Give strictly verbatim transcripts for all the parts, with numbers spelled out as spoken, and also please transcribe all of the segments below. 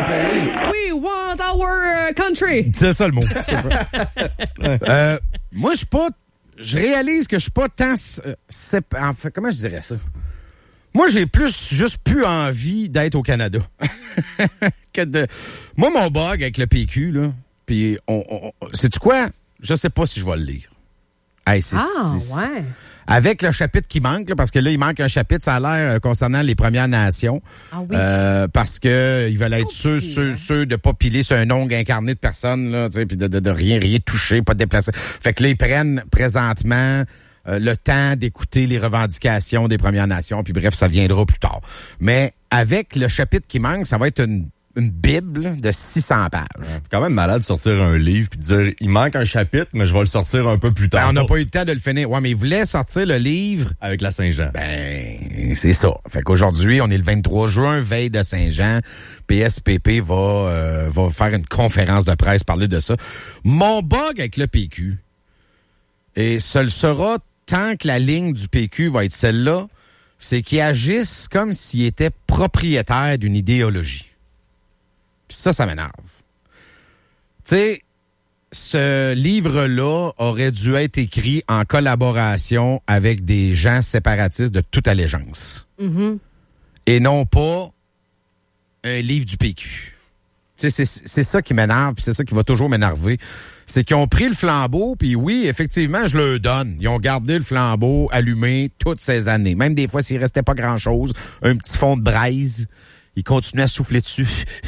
We want our country. C'est ça le mot. C'est ça. euh, moi, je suis pas... Je réalise que je suis pas tant... C'est, en fait, comment je dirais ça? Moi, j'ai plus juste plus envie d'être au Canada. que de... Moi, mon bug avec le P Q, là, puis on, on, sais-tu quoi? Je sais pas si je vais le lire. Hey, c'est, ah, c'est, ouais. Avec le chapitre qui manque, là, parce que là, il manque un chapitre, ça a l'air, euh, concernant les Premières Nations. Ah oui. Euh, parce que ils veulent C'est être sûrs, compliqué, sûrs, hein. sûrs de pas piler sur un ongle incarné de personne, là, tu sais, puis de, de, de rien, rien toucher, pas de déplacer. Fait que là, ils prennent présentement euh, le temps d'écouter les revendications des Premières Nations, puis bref, ça viendra plus tard. Mais avec le chapitre qui manque, ça va être une une bible de six cents pages. C'est quand même malade de sortir un livre puis de dire il manque un chapitre, mais je vais le sortir un peu plus tard. Ben, on n'a pas eu le temps de le finir. Ouais, mais ils voulaient sortir le livre avec la Saint-Jean. Ben, c'est ça. Fait qu'aujourd'hui, on est le vingt-trois juin, veille de Saint-Jean. P S P P va, euh, va faire une conférence de presse, parler de ça. Mon bug avec le P Q, et ce le sera tant que la ligne du P Q va être celle-là, c'est qu'ils agissent comme s'ils étaient propriétaires d'une idéologie. Puis ça, ça m'énerve. Tu sais, ce livre-là aurait dû être écrit en collaboration avec des gens séparatistes de toute allégeance. Mm-hmm. Et non pas un livre du P Q. Tu sais, c'est, c'est ça qui m'énerve, puis c'est ça qui va toujours m'énerver. C'est qu'ils ont pris le flambeau, puis oui, effectivement, je le donne. Ils ont gardé le flambeau allumé toutes ces années. Même des fois, s'il restait pas grand-chose, un petit fond de braise, ils continuaient à souffler dessus.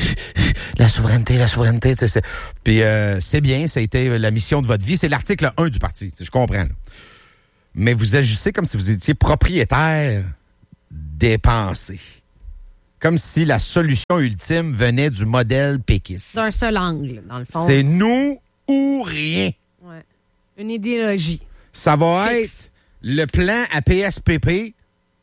La souveraineté, la souveraineté, c'est, c'est... Puis euh, c'est bien, ça a été la mission de votre vie. C'est l'article un du parti, je comprends. Là. Mais vous agissez comme si vous étiez propriétaire des pensées. Comme si la solution ultime venait du modèle péquiste. D'un seul angle, dans le fond. C'est nous ou rien. Ouais. Une idéologie. Ça va Fixe. être le plan à P S P P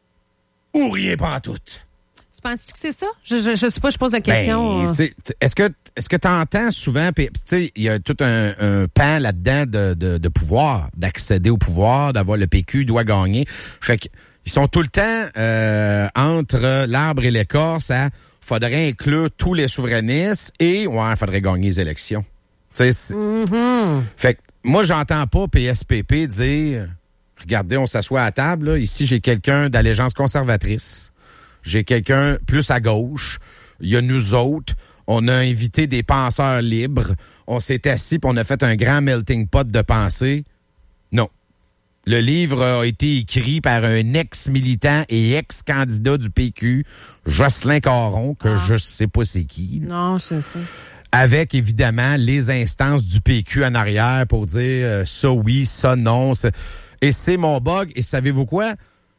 ou rien pantoute. Tu penses-tu que c'est ça? Je, je, je sais pas, je pose la question. Ben, c'est, est-ce que est-ce que tu entends souvent, tu sais, il y a tout un, un pan là-dedans de, de, de pouvoir, d'accéder au pouvoir, d'avoir le P Q doit gagner. Fait que ils sont tout le temps euh, entre l'arbre et l'écorce à faudrait inclure tous les souverainistes et ouais, faudrait gagner les élections. Tu sais, Mm-hmm. fait que moi j'entends pas P S P P dire regardez, on s'assoit à table là, ici j'ai quelqu'un d'allégeance conservatrice. J'ai quelqu'un plus à gauche. Il y a nous autres. On a invité des penseurs libres. On s'est assis et on a fait un grand melting pot de pensée. Non. Le livre a été écrit par un ex-militant et ex-candidat du P Q, Jocelyn Caron, que ah. je sais pas c'est qui. Non, je sais. Avec, évidemment, les instances du P Q en arrière pour dire euh, ça oui, ça non. C'est... Et c'est mon bug. Et savez-vous quoi?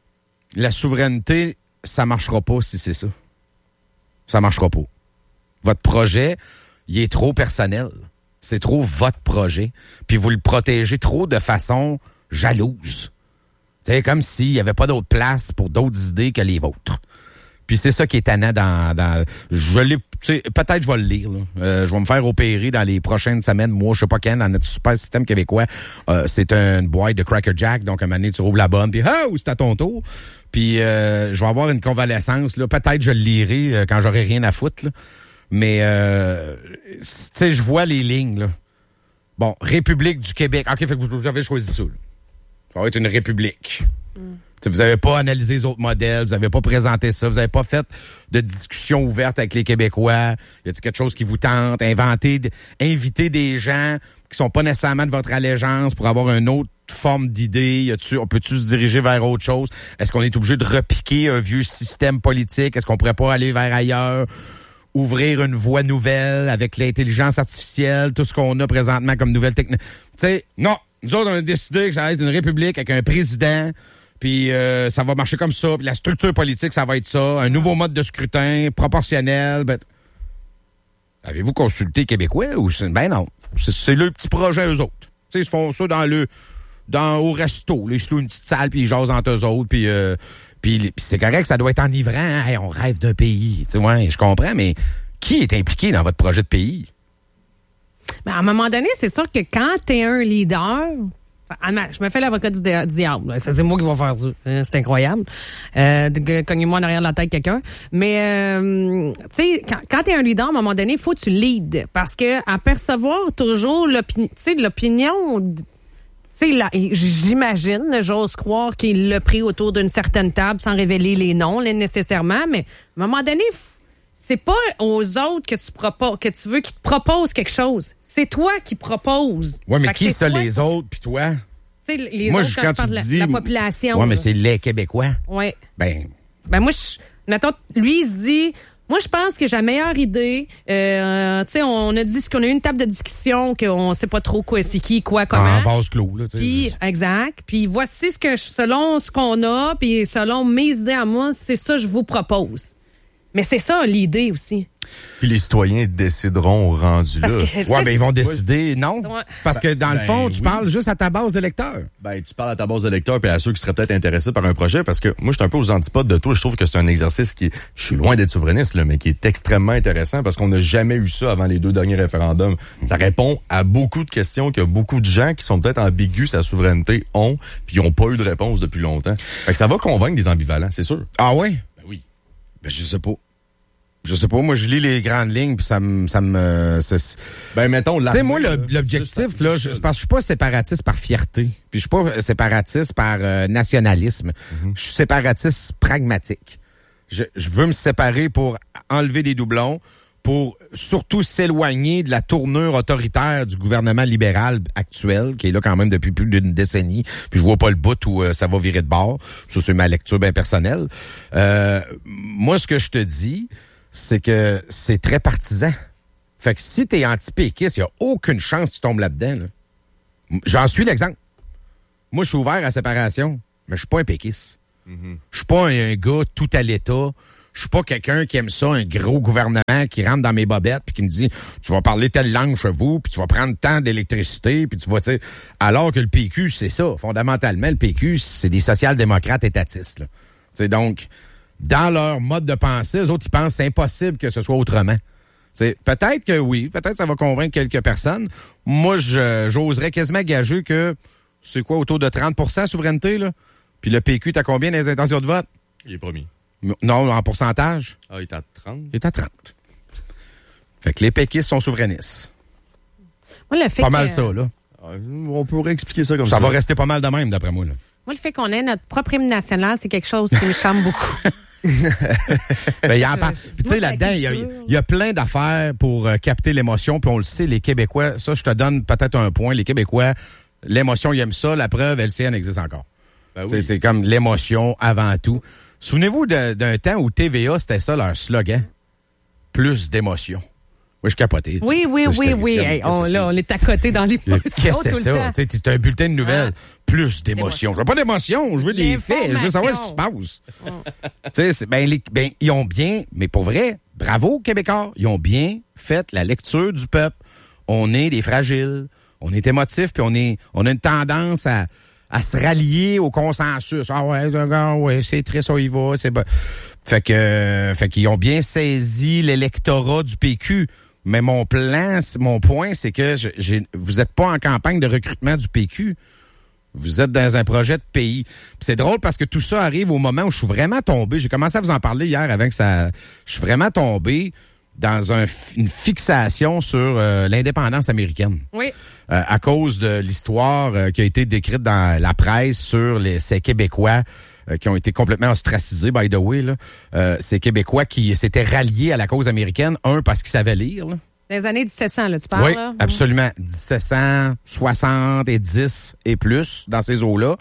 La souveraineté... ça marchera pas si c'est ça. Ça marchera pas. Votre projet, il est trop personnel. C'est trop votre projet. Puis vous le protégez trop de façon jalouse. C'est comme s'il y avait pas d'autre place pour d'autres idées que les vôtres. Puis c'est ça qui est tannant dans... dans je l'ai, peut-être je vais le lire. Là. Euh, je vais me faire opérer dans les prochaines semaines, mois, je sais pas quand, dans notre super système québécois. Euh, c'est une boîte de Cracker Jack, donc à un moment donné, tu rouvres la bonne, puis oh, c'est à ton tour. Puis euh, je vais avoir une convalescence. Là. Peut-être je le lirai euh, quand j'aurai rien à foutre. Là. Mais euh, tu sais, je vois les lignes. Là. Bon, République du Québec. OK, fait que vous avez choisi ça. Là. Ça va être une république. Mm. Vous n'avez pas analysé les autres modèles, vous n'avez pas présenté ça, vous n'avez pas fait de discussion ouverte avec les Québécois. Y a-t-il quelque chose qui vous tente? Inventer, inviter des gens qui sont pas nécessairement de votre allégeance pour avoir une autre forme d'idée? Y a-tu, on peut-tu se diriger vers autre chose? Est-ce qu'on est obligé de repiquer un vieux système politique? Est-ce qu'on pourrait pas aller vers ailleurs? Ouvrir une voie nouvelle avec l'intelligence artificielle, tout ce qu'on a présentement comme nouvelle technologie. Tu sais, non. Nous autres, on a décidé que ça va être une république avec un président. Puis euh, ça va marcher comme ça. Puis la structure politique, ça va être ça. Un nouveau mode de scrutin, proportionnel. Ben, avez-vous consulté Québécois ou c'est... Ben non. C'est, c'est le petit projet, eux autres. Tu sais, ils se font ça dans le dans au resto. Là, ils se louent une petite salle, puis ils jasent entre eux autres. Puis, euh, puis, puis c'est correct, ça doit être enivrant. Hein? Hey, on rêve d'un pays. Tu sais, ouais, je comprends, mais qui est impliqué dans votre projet de pays? Ben, à un moment donné, c'est sûr que quand t'es un leader... Je me fais l'avocat du diable. Ça, c'est moi qui vais faire ça. C'est incroyable. Euh, cognez-moi en arrière de la tête quelqu'un. Mais, euh, tu sais, quand, quand tu es un leader, à un moment donné, il faut que tu leads. Parce que à percevoir toujours l'opinion, tu sais, l'opinion, tu sais, j'imagine, j'ose croire qu'il l'a pris autour d'une certaine table sans révéler les noms, là, nécessairement. Mais à un moment donné, c'est pas aux autres que tu proposes, que tu veux qu'ils te proposent quelque chose. C'est toi qui proposes. Ouais, mais qui ça, les qui... autres, puis toi? Tu sais, les Moi, autres, quand, quand je parle de la, dis... la population. Ouais, mais c'est les Québécois. Ouais. Ben. Ben, moi, je. Mettons, lui, il se dit. Moi, je pense que j'ai la meilleure idée. Euh, tu sais, on a dit qu'on a eu une table de discussion, qu'on sait pas trop quoi, c'est qui, quoi, comment. En vase clos, là, tu sais. Puis, exact. Puis, voici ce que, je, selon ce qu'on a, puis selon mes idées à moi, c'est ça que je vous propose. Mais c'est ça l'idée aussi. Puis les citoyens décideront rendu Parce là. Que, ouais, ben ils vont décider, non? Ouais. Parce que dans ben, le fond, tu oui. parles juste à ta base d'électeurs. Ben, tu parles à ta base d'électeurs puis à ceux qui seraient peut-être intéressés par un projet. Parce que moi, je suis un peu aux antipodes de toi. Je trouve que c'est un exercice qui est, je suis loin d'être souverainiste, là, mais qui est extrêmement intéressant parce qu'on n'a jamais eu ça avant les deux derniers référendums. Ça répond à beaucoup de questions que beaucoup de gens qui sont peut-être ambigus sa souveraineté ont puis ils n'ont pas eu de réponse depuis longtemps. Fait que ça va convaincre des ambivalents, c'est sûr. Ah oui? Ben oui. Ben, je sais pas. Je sais pas, moi je lis les grandes lignes puis ça me ça me ben mettons tu sais moi le, l'objectif là, je, c'est parce que je suis pas séparatiste par fierté, puis je suis pas séparatiste par euh, nationalisme. Mm-hmm. Je suis séparatiste pragmatique. Je, je veux me séparer pour enlever des doublons, pour surtout s'éloigner de la tournure autoritaire du gouvernement libéral actuel, qui est là quand même depuis plus d'une décennie, puis je vois pas le bout où euh, ça va virer de bord. Ça, c'est ma lecture bien personnelle. Euh, moi, ce que je te dis, c'est que c'est très partisan. Fait que si t'es anti-péquiste, il n'y a aucune chance que tu tombes là-dedans. Là. J'en suis l'exemple. Moi, je suis ouvert à la séparation, mais je suis pas un péquiste. Mm-hmm. Je suis pas un, un gars tout à l'État. Je suis pas quelqu'un qui aime ça, un gros gouvernement qui rentre dans mes bobettes puis qui me dit « Tu vas parler telle langue chez vous, puis tu vas prendre tant d'électricité, puis tu vas... » tu sais. Alors que le P Q, c'est ça. Fondamentalement, le P Q, c'est des social-démocrates étatistes. Là. Tu sais, donc... Dans leur mode de pensée, eux autres, ils pensent que c'est impossible que ce soit autrement. T'sais, peut-être que oui, peut-être que ça va convaincre quelques personnes. Moi, je, j'oserais quasiment gager que c'est quoi, autour de trente pour cent souveraineté, là? Puis le P Q, t'as combien dans les intentions de vote? Il est promis. Non, en pourcentage. Ah, il est à trente? Il est à trente. Fait que les péquistes sont souverainistes. Moi, le fait pas que... mal ça, là. On pourrait expliquer ça comme ça. Ça va rester pas mal de même, d'après moi, là. Moi, le fait qu'on ait notre propre hymne national, c'est quelque chose qui me charme beaucoup. ben, y a, puis tu sais, là-dedans, il y a, y a plein d'affaires pour euh, capter l'émotion, puis on le sait, les Québécois, ça, je te donne peut-être un point, les Québécois, l'émotion, ils aiment ça, la preuve, L C N existe encore. Ben oui. C'est comme l'émotion avant tout. Souvenez-vous de, d'un temps où T V A, c'était ça leur slogan, plus d'émotion. Moi, je capotais. Oui, oui, ça, oui, oui. Hey, on, là, on est à côté dans l'émotion Qu'est-ce que tout c'est ça? le temps. C'est un bulletin de nouvelles. Ah. Plus d'émotion. Je veux pas d'émotion, je veux des faits. Je veux savoir ce qui se passe. Tu sais, ben, les, ben, ils ont bien, mais pour vrai, bravo, Québécois. Ils ont bien fait la lecture du peuple. On est des fragiles. On est émotifs, puis on est, on a une tendance à, à se rallier au consensus. Ah ouais, ah ouais, c'est triste, ça y va. C'est pas... Fait que, fait qu'ils ont bien saisi l'électorat du P Q. Mais mon plan, mon point, c'est que je, j'ai, vous n'êtes pas en campagne de recrutement du P Q. Vous êtes dans un projet de pays. Puis c'est drôle parce que tout ça arrive au moment où je suis vraiment tombé. J'ai commencé à vous en parler hier avant que ça... Je suis vraiment tombé dans un, une fixation sur euh, l'indépendance américaine. Oui. Euh, à cause de l'histoire euh, qui a été décrite dans la presse sur les, ces Québécois euh, qui ont été complètement ostracisés, by the way, là. Euh, ces Québécois qui s'étaient ralliés à la cause américaine, un, parce qu'ils savaient lire, là. Dans les années dix-sept cents, là, tu parles, oui, là? absolument. dix-sept cent soixante-dix et plus dans ces eaux-là.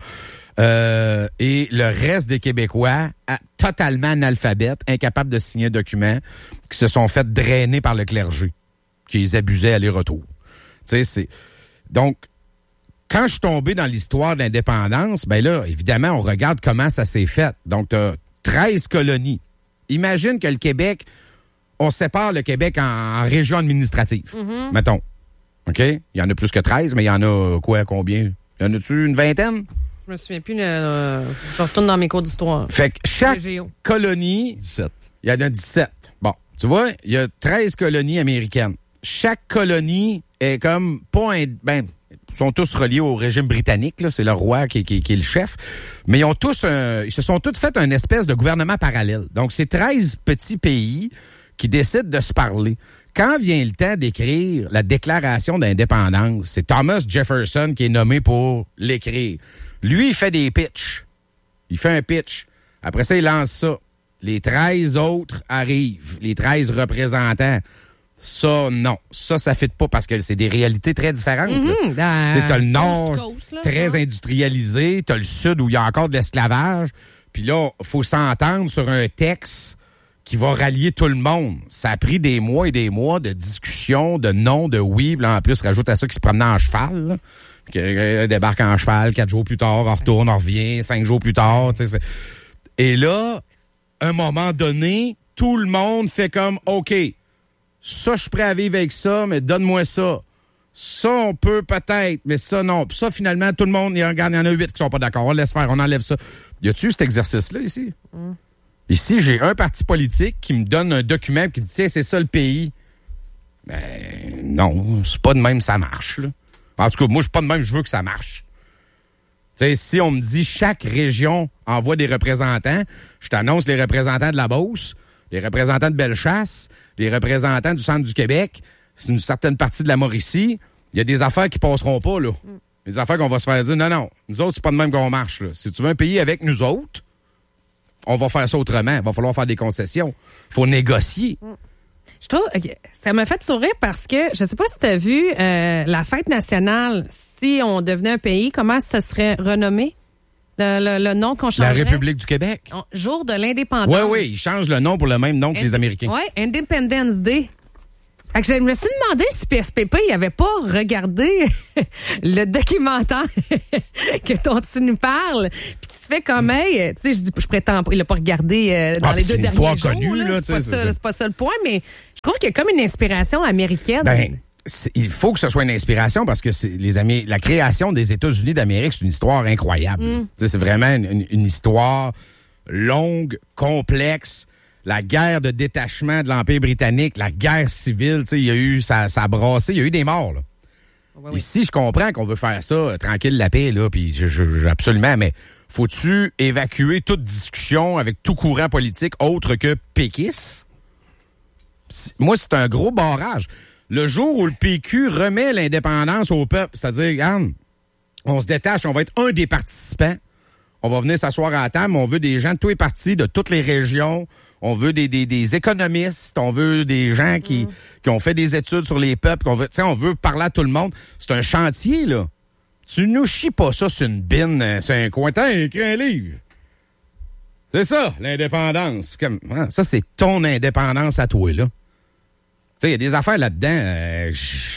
Euh, et le reste des Québécois, a, totalement analphabètes, incapables de signer un document, qui se sont fait drainer par le clergé, qui les abusait aller-retour. Tu sais, c'est... Donc, quand je suis tombé dans l'histoire de l'indépendance, ben là, évidemment, on regarde comment ça s'est fait. Donc, tu as treize colonies. Imagine que le Québec... On sépare le Québec en, en régions administratives, mm-hmm. mettons. OK? Il y en a plus que treize, mais il y en a quoi, combien? Il y en a-tu une vingtaine? Je me souviens plus. Euh, je retourne dans mes cours d'histoire. Fait que chaque colonie... dix-sept. Il y en a dix-sept. Bon, tu vois, il y a treize colonies américaines. Chaque colonie est comme pas un, ben, ils sont tous reliés au régime britannique, là, c'est le roi qui, qui, qui est le chef, mais ils ont tous un, ils se sont tous fait un espèce de gouvernement parallèle. Donc c'est treize petits pays qui décident de se parler. Quand vient le temps d'écrire la déclaration d'indépendance, c'est Thomas Jefferson qui est nommé pour l'écrire. Lui, il fait des pitchs. Il fait un pitch. Après ça, il lance ça. Les treize autres arrivent. Les treize représentants. Ça, non. Ça, ça ne fit pas parce que c'est des réalités très différentes. Mm-hmm, dans... Tu sais, t'as le nord Coast, là, très ouais. industrialisé, t'as le sud où il y a encore de l'esclavage. Puis là, il faut s'entendre sur un texte qui va rallier tout le monde. Ça a pris des mois et des mois de discussion, de non, de oui. Puis là, en plus, rajoute à ça qu'il se promenait en cheval. Là. Qui euh, débarque en cheval, quatre jours plus tard, on retourne, on revient, cinq jours plus tard. Tu sais, c'est... Et là, à un moment donné, tout le monde fait comme, OK, ça, je suis prêt à vivre avec ça, mais donne-moi ça. Ça, on peut peut-être, mais ça, non. Puis ça, finalement, tout le monde, il y, regarde, il y en a huit qui sont pas d'accord. On laisse faire, on enlève ça. Y a-tu cet exercice-là ici? Mm. Ici, j'ai un parti politique qui me donne un document et qui dit, tiens, c'est ça le pays. Ben, non, c'est pas de même, ça marche, là. En tout cas, moi, je suis pas de même, je veux que ça marche. Tu sais, si on me dit chaque région envoie des représentants, je t'annonce les représentants de la Beauce, les représentants de Bellechasse, les représentants du centre du Québec, c'est une certaine partie de la Mauricie, il y a des affaires qui passeront pas, là. Mm. Des affaires qu'on va se faire dire, non, non, nous autres, c'est pas de même qu'on marche, là. Si tu veux un pays avec nous autres, on va faire ça autrement. Il va falloir faire des concessions. Il faut négocier. Mm. Je trouve, ça m'a fait sourire parce que, je sais pas si tu as vu euh, la fête nationale, si on devenait un pays, comment ça serait renommé? Le, le, le nom qu'on changerait? La République du Québec. On, jour de l'indépendance. Oui, oui, ils changent le nom pour le même nom que Ind- les Américains. Oui, Independence Day. Fait que je me suis demandé si P S P P il avait pas regardé le documentaire que dont tu nous parles. Puis tu te fais comme, hey, tu sais, je dis, je prétends pas, il l'a pas regardé euh, dans ah, les deux une derniers jours. Connue, là, là, c'est, pas c'est, ça, c'est, c'est pas ça le point, mais je trouve qu'il y a comme une inspiration américaine. Ben, c'est, il faut que ce soit une inspiration parce que c'est les Amé- la création des États-Unis d'Amérique, c'est une histoire incroyable. Mm. C'est vraiment une, une, une histoire longue, complexe. La guerre de détachement de l'Empire britannique, la guerre civile, tu sais, il y a eu, ça, ça a brassé, il y a eu des morts, là. Oui, oui. Ici, je comprends qu'on veut faire ça, euh, tranquille, la paix, là, puis je, je, absolument, mais faut-tu évacuer toute discussion avec tout courant politique autre que péquiste? Moi, c'est un gros barrage. Le jour où le P Q remet l'indépendance au peuple, c'est-à-dire, regarde, on se détache, on va être un des participants, on va venir s'asseoir à la table, on veut des gens de tous les partis, de toutes les régions. On veut des, des, des économistes, on veut des gens qui, mmh. qui ont fait des études sur les peuples, qu'on veut, tu sais, on veut parler à tout le monde. C'est un chantier, là. Tu nous chies pas ça sur une bine, c'est un coin, t'as écrit un livre. C'est ça, l'indépendance. Comme, ça, c'est ton indépendance à toi, là. Tu sais, il y a des affaires là-dedans, euh,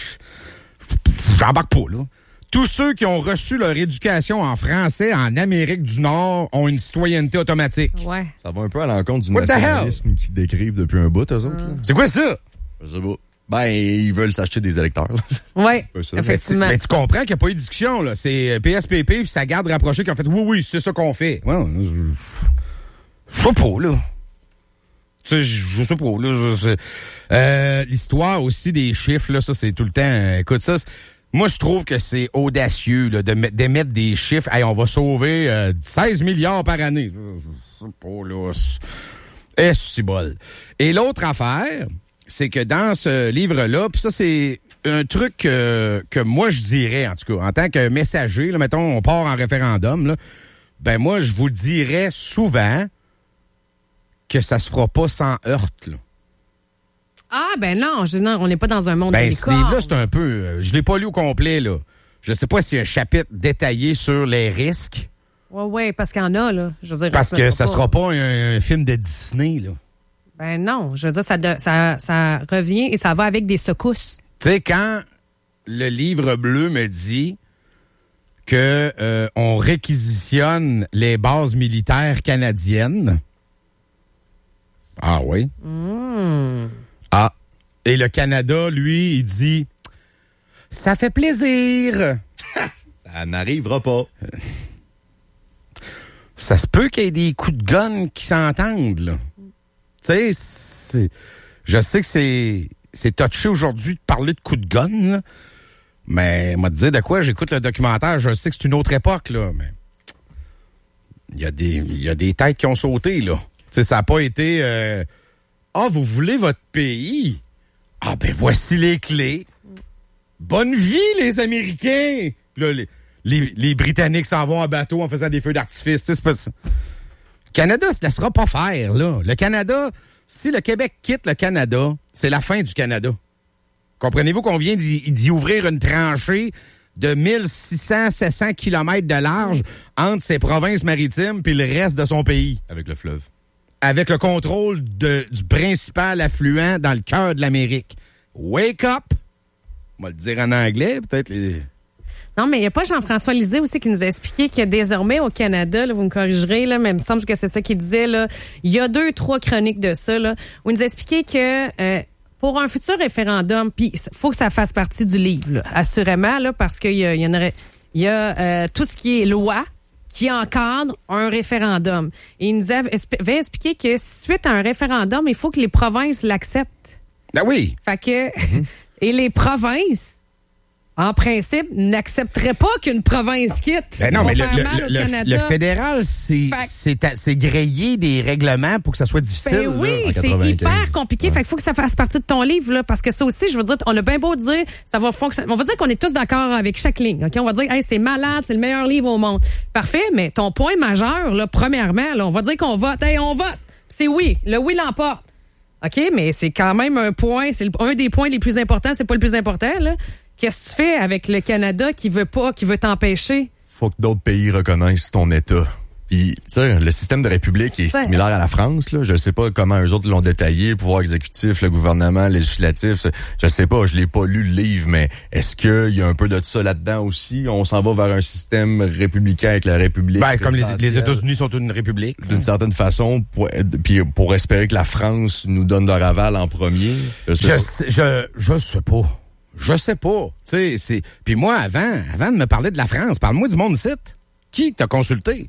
j'embarque pas, là. Tous ceux qui ont reçu leur éducation en français en Amérique du Nord ont une citoyenneté automatique. Ouais. Ça va un peu à l'encontre du What nationalisme qu'ils décrivent depuis un bout, eux autres. Là. C'est quoi ça? Je sais pas. Ben, ils veulent s'acheter des électeurs. Oui, effectivement. Mais tu, mais tu comprends qu'il n'y a pas eu de discussion, là. C'est P S P P puis sa garde rapprochée qui ont fait oui, oui, c'est ça qu'on fait. Ouais, je sais pas, là. Tu sais, je sais pas, là. Je sais. Euh, l'histoire aussi des chiffres, là, ça, c'est tout le temps. Euh, écoute, ça, moi, je trouve que c'est audacieux là, de d'émettre des chiffres. Hey, on va sauver euh, seize milliards par année. C'est pas là. Eh, c'est bol. Et l'autre affaire, c'est que dans ce livre-là, puis ça, c'est un truc euh, que moi, je dirais, en tout cas, en tant que messager, là, mettons, on part en référendum, là, ben moi, je vous dirais souvent que ça se fera pas sans heurte, là. Ah, ben non, je, non on n'est pas dans un monde ben, de ce livre-là, c'est un peu... Euh, je l'ai pas lu au complet, là. Je sais pas s'il y a un chapitre détaillé sur les risques. Oui, oui, parce qu'il y en a, là. Je veux dire, parce que ça pas. sera pas un, un film de Disney, là. Ben non, je veux dire, ça, de, ça, ça revient et ça va avec des secousses. Tu sais, quand le livre bleu me dit que euh, on réquisitionne les bases militaires canadiennes... Ah oui? Mmh. Ah. Et le Canada, lui, il dit « Ça fait plaisir! » Ça n'arrivera pas. Ça se peut qu'il y ait des coups de gun qui s'entendent, là. Tu sais, je sais que c'est, c'est touché aujourd'hui de parler de coups de gun, là, Mais, moi, te dire de quoi, j'écoute le documentaire, je sais que c'est une autre époque, là, mais il y a des, il y a des têtes qui ont sauté, là. Tu sais, ça n'a pas été, euh, ah, vous voulez votre pays? Ah, ben, voici les clés. Bonne vie, les Américains! Puis là, les, les, les Britanniques s'en vont en bateau en faisant des feux d'artifice. Tu sais, c'est pas ça. Le Canada se laissera pas faire, là. Le Canada, si le Québec quitte le Canada, c'est la fin du Canada. Comprenez-vous qu'on vient d'y, d'y ouvrir une tranchée de mille six cents à sept cents kilomètres de large entre ses provinces maritimes puis le reste de son pays. Avec le fleuve. Avec le contrôle de, du principal affluent dans le cœur de l'Amérique. Wake up! On va le dire en anglais, peut-être les... Non, mais il n'y a pas Jean-François Lisée aussi qui nous a expliqué que désormais au Canada, là, vous me corrigerez, là, mais il me semble que c'est ça qu'il disait, là, il y a deux, trois chroniques de ça, là, où il nous a expliqué que euh, pour un futur référendum, puis il faut que ça fasse partie du livre, là, assurément, là, parce qu'il y a, il y en aurait, il y a euh, tout ce qui est loi qui encadre un référendum. Et il nous avait expliqué que suite à un référendum, il faut que les provinces l'acceptent. Ah oui! Fait que, mm-hmm. Et les provinces, en principe, n'accepteraient pas qu'une province quitte. Ben non, mais le, le, le, le fédéral, c'est, c'est, c'est griller des règlements pour que ça soit difficile. Ben oui, là, c'est hyper compliqué. Ouais. Fait qu'il faut que ça fasse partie de ton livre, là, parce que ça aussi, je veux dire, on a bien beau dire, ça va fonctionner. On va dire qu'on est tous d'accord avec chaque ligne. Okay? On va dire, hey, c'est malade, c'est le meilleur livre au monde. Parfait, mais ton point majeur, là, premièrement, là, on va dire qu'on vote. Hey, on vote. C'est oui. Le oui l'emporte. OK, mais c'est quand même un point, c'est un des points les plus importants, c'est pas le plus important, là. Qu'est-ce que tu fais avec le Canada qui veut pas, qui veut t'empêcher? Faut que d'autres pays reconnaissent ton État. Puis, tu sais, le système de république est c'est... similaire à la France, là. Je sais pas comment eux autres l'ont détaillé, le pouvoir exécutif, le gouvernement, législatif. Je sais pas, je l'ai pas lu le livre, mais est-ce qu'il y a un peu de ça là-dedans aussi? On s'en va vers un système républicain avec la République. Ben, comme les, les États-Unis sont une république. D'une ouais. certaine façon, pour, puis pour espérer que la France nous donne leur aval en premier. Je sais, je, sais, je, je sais pas. Je sais pas. Tu sais, c'est. Puis moi, avant, avant de me parler de la France, parle-moi du monde site. Qui t'a consulté?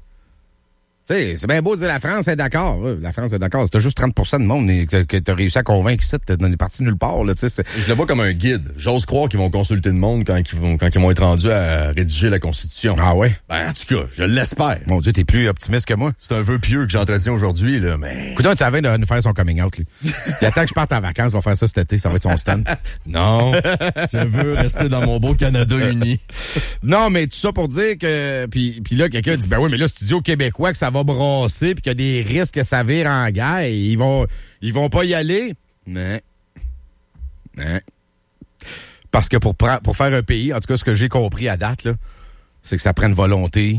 Tu sais, c'est bien beau de dire la France est d'accord. La France est d'accord. C'était juste trente pour cent de monde que, que t'as réussi à convaincre ici de n'est parti nulle part. Là, c'est... Je le vois comme un guide. J'ose croire qu'ils vont consulter le monde quand ils vont, quand ils vont être rendus à rédiger la Constitution. Ah ouais? Ben, en tout cas, je l'espère. Mon Dieu, t'es plus optimiste que moi. C'est un vœu pieux que j'entretiens aujourd'hui, là, mais... Écoute, tu avais de nous faire son coming out, lui. Il attend que je parte en vacances, il va faire ça cet été, ça va être son stunt. Non, je veux rester dans mon beau Canada uni. Non, mais tout ça pour dire que... Puis, puis là, quelqu'un dit, ben oui, mais là, si tu dis aux Québécois que ça va brasser puis qu'il y a des risques que ça vire en guerre, ils vont ils vont pas y aller. Non. Non. Parce que pour, pour faire un pays, en tout cas, ce que j'ai compris à date, là, c'est que ça prend une volonté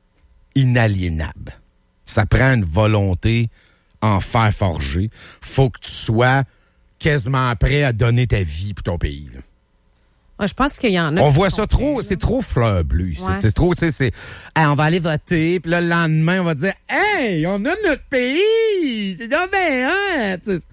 inaliénable. Ça prend une volonté en fer forgé. Faut que tu sois quasiment prêt à donner ta vie pour ton pays, là. Ouais, je pense qu'il y en a. On voit ça trop, là. C'est trop fleur bleue. C'est, ouais. c'est trop, tu sais, c'est, hey, on va aller voter, puis là, le lendemain, on va dire, hey, on a notre pays! C'est donc bien, hein?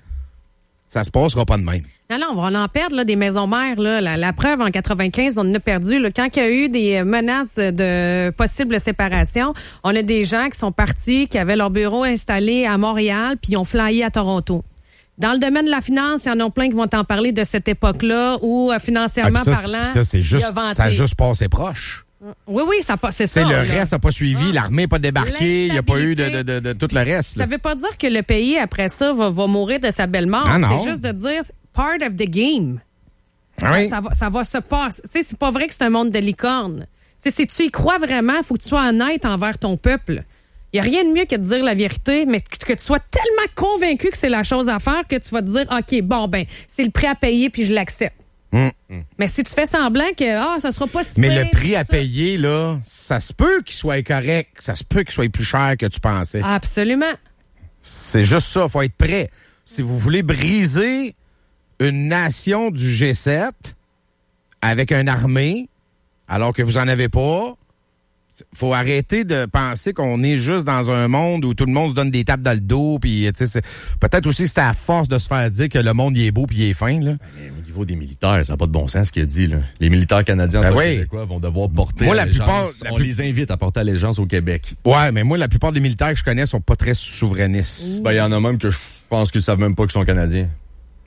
Ça se passera pas de même. Non, non, on va en perdre, là, des maisons mères, là. La, la preuve, en quatre-vingt-quinze, on en a perdu, là. Quand il y a eu des menaces de possible séparation, on a des gens qui sont partis, qui avaient leur bureau installé à Montréal, puis ils ont flyé à Toronto. Dans le domaine de la finance, il y en a plein qui vont t'en parler de cette époque-là où, euh, financièrement ah, ça, parlant, ça, c'est juste, a ça a juste passé proche. Oui, oui, ça, c'est ça. Le là. reste n'a pas suivi, ah. l'armée n'a pas débarqué, il n'y a pas eu de, de, de, de tout le reste. Ça ne veut pas dire que le pays, après ça, va, va mourir de sa belle mort. Non, non. C'est juste de dire, part of the game. Oui. Ça, ça, va, ça va se passer. Tu sais, c'est pas vrai que c'est un monde de licorne. Tu sais, si tu y crois vraiment, il faut que tu sois honnête envers ton peuple. Il n'y a rien de mieux que de dire la vérité, mais que tu sois tellement convaincu que c'est la chose à faire que tu vas te dire, OK, bon, ben, c'est le prix à payer puis je l'accepte. Mmh. Mais si tu fais semblant que, ah, ça sera pas si Mais près, le prix à ça. payer, là, ça se peut qu'il soit correct, ça se peut qu'il soit plus cher que tu pensais. Absolument. C'est juste ça, il faut être prêt. Si vous voulez briser une nation du G sept avec une armée, alors que vous n'en avez pas, faut arrêter de penser qu'on est juste dans un monde où tout le monde se donne des tapes dans le dos. Puis, tu sais, peut-être aussi que c'est à force de se faire dire que le monde il est beau puis il est fin, là. Mais au niveau des militaires, ça n'a pas de bon sens ce qu'il a dit, là. Les militaires canadiens ben oui. québécois vont devoir porter moi, la plupart, la On plus... les invite à porter allégeance au Québec. Ouais, mais moi, la plupart des militaires que je connais sont pas très souverainistes. Ben, il y en a même que je pense qu'ils savent même pas qu'ils sont canadiens.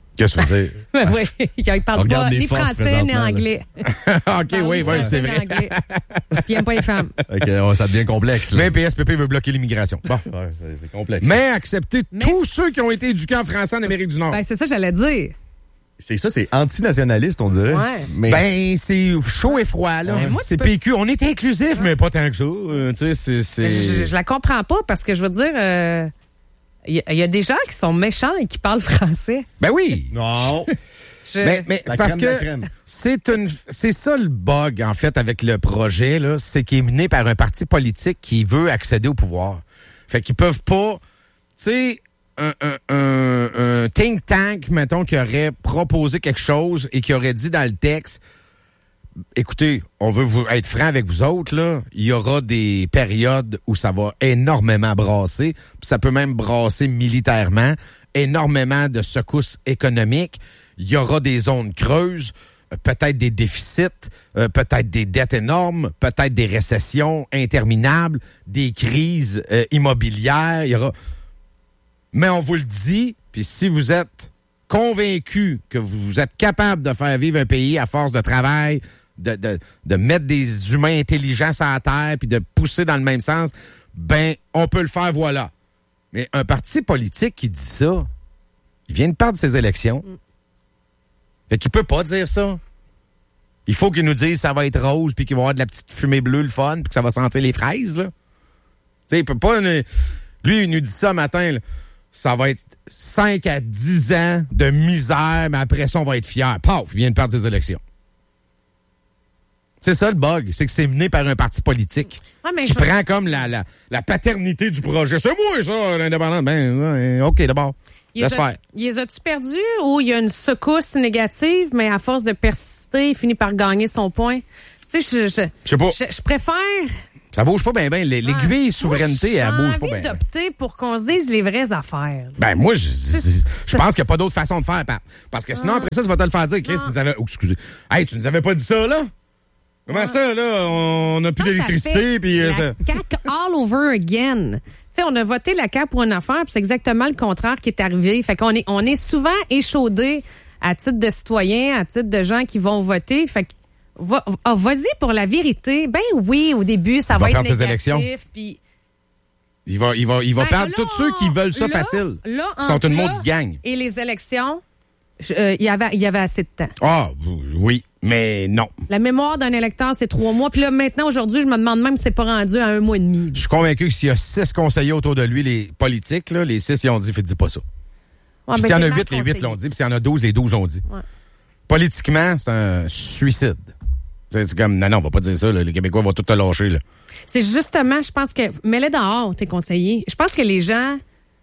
Qu'est-ce que tu veux dire? Oui, il ne parle pas ni français ni anglais. OK, oui, oui, c'est vrai. Puis il n'aime pas les femmes. OK, oh, ça devient complexe. Là. Mais P S P P veut bloquer l'immigration. Bon. Ouais, c'est, c'est complexe. Mais accepter Mais tous c'est... ceux qui ont été éduqués en français en Amérique du Nord. Ben, c'est ça que j'allais dire. C'est ça, c'est antinationaliste, on dirait. Ouais. Mais... Ben, c'est chaud et froid, là. Ouais, moi, c'est peux... P Q. On est inclusif, ouais. mais pas tant que ça. Euh, tu sais, c'est... c'est... Je, je la comprends pas parce que je veux dire... Euh... Il y, y a des gens qui sont méchants et qui parlent français. Ben oui. Non. Je... Mais, mais c'est parce que c'est une, c'est ça le bug, en fait, avec le projet, là. C'est qu'il est mené par un parti politique qui veut accéder au pouvoir. Fait qu'ils peuvent pas, tu sais, un, un, un, un think tank, mettons, qui aurait proposé quelque chose et qui aurait dit dans le texte, écoutez, on veut vous être franc avec vous autres, là. Il y aura des périodes où ça va énormément brasser, puis ça peut même brasser militairement, énormément de secousses économiques. Il y aura des zones creuses, peut-être des déficits, euh, peut-être des dettes énormes, peut-être des récessions interminables, des crises euh, immobilières. Il y aura... Mais on vous le dit, puis si vous êtes convaincu que vous êtes capable de faire vivre un pays à force de travail, de, de, de mettre des humains intelligents sur la terre puis de pousser dans le même sens, ben, on peut le faire, voilà. Mais un parti politique qui dit ça, il vient de perdre ses élections. Mm. Fait qu'il peut pas dire ça. Il faut qu'il nous dise ça va être rose puis qu'il va y avoir de la petite fumée bleue, le fun, puis que ça va sentir les fraises, là. Tu sais, il peut pas... Lui, il nous dit ça matin, là. Ça va être cinq à dix ans de misère, mais après ça, on va être fiers. Paf, il vient de perdre ses élections. C'est ça le bug, c'est que c'est mené par un parti politique ouais, mais qui je... prend comme la, la, la paternité du projet. C'est moi, ça, l'indépendant. Ben, OK, d'abord. Laisse faire. Les as-tu perdus ou il y a une secousse négative, mais à force de persister, il finit par gagner son point? Tu sais, je, je, je sais pas. Je, je préfère... Ça bouge pas bien, bien. L'aiguille ouais. souveraineté, elle bouge pas bien. J'ai envie d'opter pour qu'on se dise les vraies affaires. Ben, moi, je, je, je pense qu'il n'y a pas d'autre façon de faire, Pat. Parce que sinon, ah. après ça, tu vas te le faire dire. Chris, tu nous avais... Oh, excusez. Hey, tu nous avais pas dit ça, là? Comment ah. ça, là? On n'a plus d'électricité, puis... La ça... C A Q all over again. Tu sais, on a voté la C A Q pour une affaire, puis c'est exactement le contraire qui est arrivé. Fait qu'on est, on est souvent échaudés à titre de citoyens, à titre de gens qui vont voter. Fait que Va, oh, vas-y pour la vérité. Ben oui, au début, ça il va, va être perdre négatif. Ses élections. Puis... Il va, il va, il va ben, perdre là, tous ceux qui veulent ça là, facile. Là, Ils sont une maudite gang. Et les élections, il euh, y, avait, y avait assez de temps. Ah, oui, mais non. La mémoire d'un électeur, c'est trois mois. Puis là, maintenant, aujourd'hui, je me demande même si c'est pas rendu à un mois et demi. Je suis convaincu que s'il y a six conseillers autour de lui, les politiques, là, les six, ils ont dit, dis pas ça. Ouais, puis s'il y en a huit, les huit l'ont dit. Puis s'il y en a douze, les douze l'ont dit. Ouais. Politiquement, c'est un suicide. C'est comme, non, non, on va pas dire ça, là. Les Québécois vont tout te lâcher, là. C'est justement, je pense que, mets-les dehors, tes conseillers. Je pense que les gens,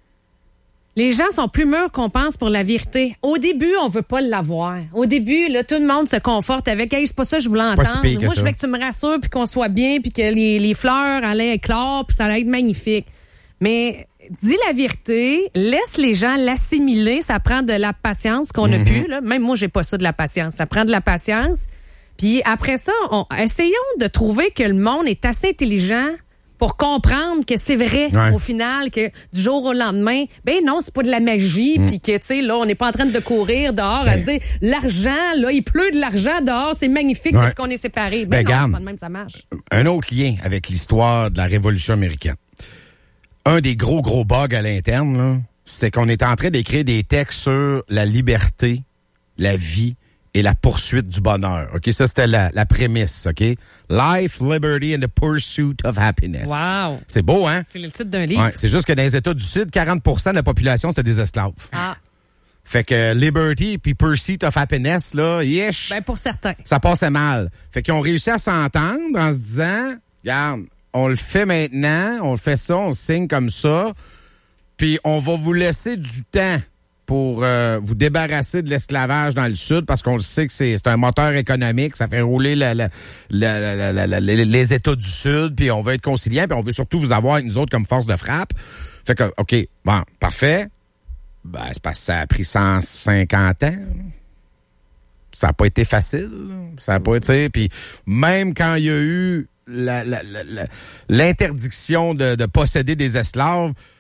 les gens sont plus mûrs qu'on pense pour la vérité. Au début, on veut pas l'avoir. Au début, là, tout le monde se conforte avec, hey, c'est pas ça que je voulais entendre. Si Moi, je veux que tu me rassures, puis qu'on soit bien, puis que les, les fleurs allaient éclore, puis ça allait être magnifique. Mais, dis la vérité, laisse les gens l'assimiler. Ça prend de la patience qu'on mm-hmm. a pu, là. Même moi, j'ai pas ça de la patience. Ça prend de la patience. Puis après ça, on, essayons de trouver que le monde est assez intelligent pour comprendre que c'est vrai, ouais. au final, que du jour au lendemain, ben non, c'est pas de la magie, mm. puis que, tu sais, là, on n'est pas en train de courir dehors ben. à se dire, l'argent, là, il pleut de l'argent dehors, c'est magnifique ouais. depuis qu'on est séparés. Ben, ben non, garde, pas de même, ça marche. Un autre lien avec l'histoire de la Révolution américaine. Un des gros, gros bugs à l'interne, là, c'était qu'on était en train d'écrire des textes sur la liberté, la vie, et la poursuite du bonheur. OK, ça, c'était la, la prémisse, OK? Life, Liberty and the Pursuit of Happiness. Wow! C'est beau, hein? C'est le titre d'un livre. Ouais, c'est juste que dans les États du Sud, quarante pour cent de la population, c'était des esclaves. Ah. Fait que Liberty puis Pursuit of Happiness, là, yesh, ben, pour certains. Ça passait mal. Fait qu'ils ont réussi à s'entendre en se disant, regarde, on le fait maintenant, on le fait ça, on signe comme ça, puis on va vous laisser du temps pour euh, vous débarrasser de l'esclavage dans le Sud, parce qu'on le sait que c'est, c'est un moteur économique, ça fait rouler la, la, la, la, la, la, les, les États du Sud, puis on veut être conciliant, puis on veut surtout vous avoir, nous autres, comme force de frappe. Fait que, OK, bon, parfait. Ben, c'est parce que ça a pris cent cinquante ans. Ça n'a pas été facile. Ça n'a pas été... Puis même quand il y a eu la, la, la, la, l'interdiction de, de posséder des esclaves,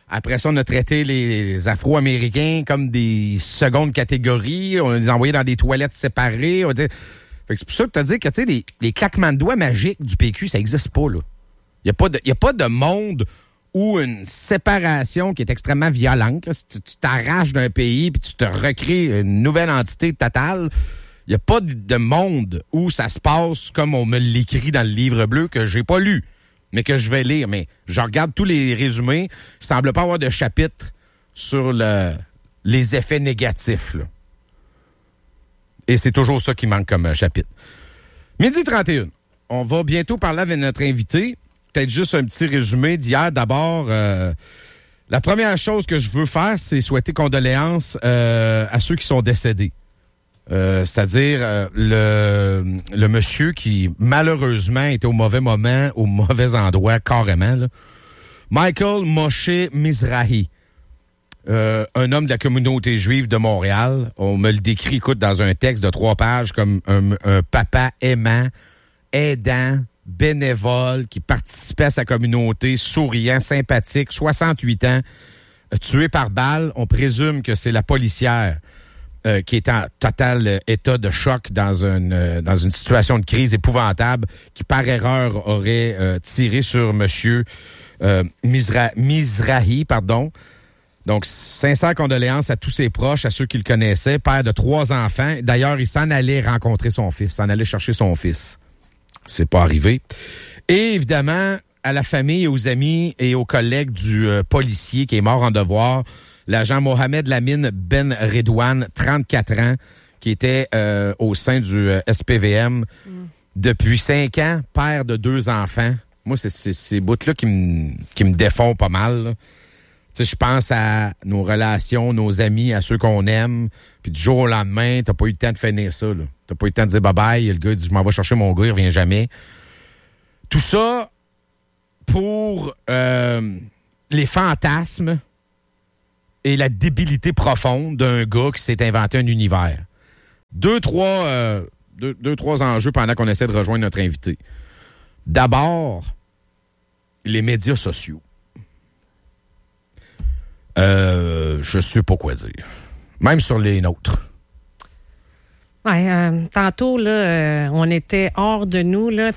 Après ça, on a traité les Afro-Américains comme des secondes catégories. On les a envoyés dans des toilettes séparées. On dit... Fait que c'est pour ça que tu as dit que tu sais, les, les claquements de doigts magiques du P Q, ça n'existe pas, là. Il n'y a pas de, y a pas de monde où une séparation qui est extrêmement violente, là, si tu, tu t'arraches d'un pays puis tu te recrées une nouvelle entité totale, il n'y a pas de, de monde où ça se passe comme on me l'écrit dans le livre bleu que j'ai pas lu, mais que je vais lire. Mais je regarde tous les résumés, il semble pas avoir de chapitre sur le, les effets négatifs, là. Et c'est toujours ça qui manque comme euh, chapitre. Midi trente et un. On va bientôt parler avec notre invité. Peut-être juste un petit résumé d'hier. D'abord, euh, la première chose que je veux faire, c'est souhaiter condoléances euh, à ceux qui sont décédés. Euh, c'est-à-dire euh, le, le monsieur qui, malheureusement, était au mauvais moment, au mauvais endroit, carrément, là. Michael Moshe Mizrahi. Euh, un homme de la communauté juive de Montréal. On me le décrit, écoute, dans un texte de trois pages comme un, un papa aimant, aidant, bénévole, qui participait à sa communauté, souriant, sympathique, soixante-huit ans, tué par balle. On présume que c'est la policière euh, qui est en total état de choc dans une, euh, dans une situation de crise épouvantable, qui par erreur aurait euh, tiré sur monsieur euh, Mizra- Mizrahi, pardon. Donc, sincères condoléances à tous ses proches, à ceux qui le connaissaient, père de trois enfants. D'ailleurs, il s'en allait rencontrer son fils, s'en allait chercher son fils. C'est pas arrivé. Et évidemment, à la famille, aux amis et aux collègues du euh, policier qui est mort en devoir, l'agent Mohamed Lamine Ben Redouane, trente-quatre ans, qui était euh, au sein du euh, S P V M mm. depuis cinq ans, père de deux enfants. Moi, c'est, c'est ces bouts-là qui me qui me défont pas mal, là. Tu sais, je pense à nos relations, nos amis, à ceux qu'on aime. Puis du jour au lendemain, t'as pas eu le temps de finir ça, là. T'as pas eu le temps de dire bye-bye. Le gars dit, je m'en vais chercher mon gars, il revient jamais. Tout ça pour euh, les fantasmes et la débilité profonde d'un gars qui s'est inventé un univers. Deux, trois, euh, deux, deux, trois enjeux pendant qu'on essaie de rejoindre notre invité. D'abord, les médias sociaux. Euh, je sais pas quoi dire. Même sur les nôtres. Ouais, euh, tantôt, là, euh, on était hors de nous, là.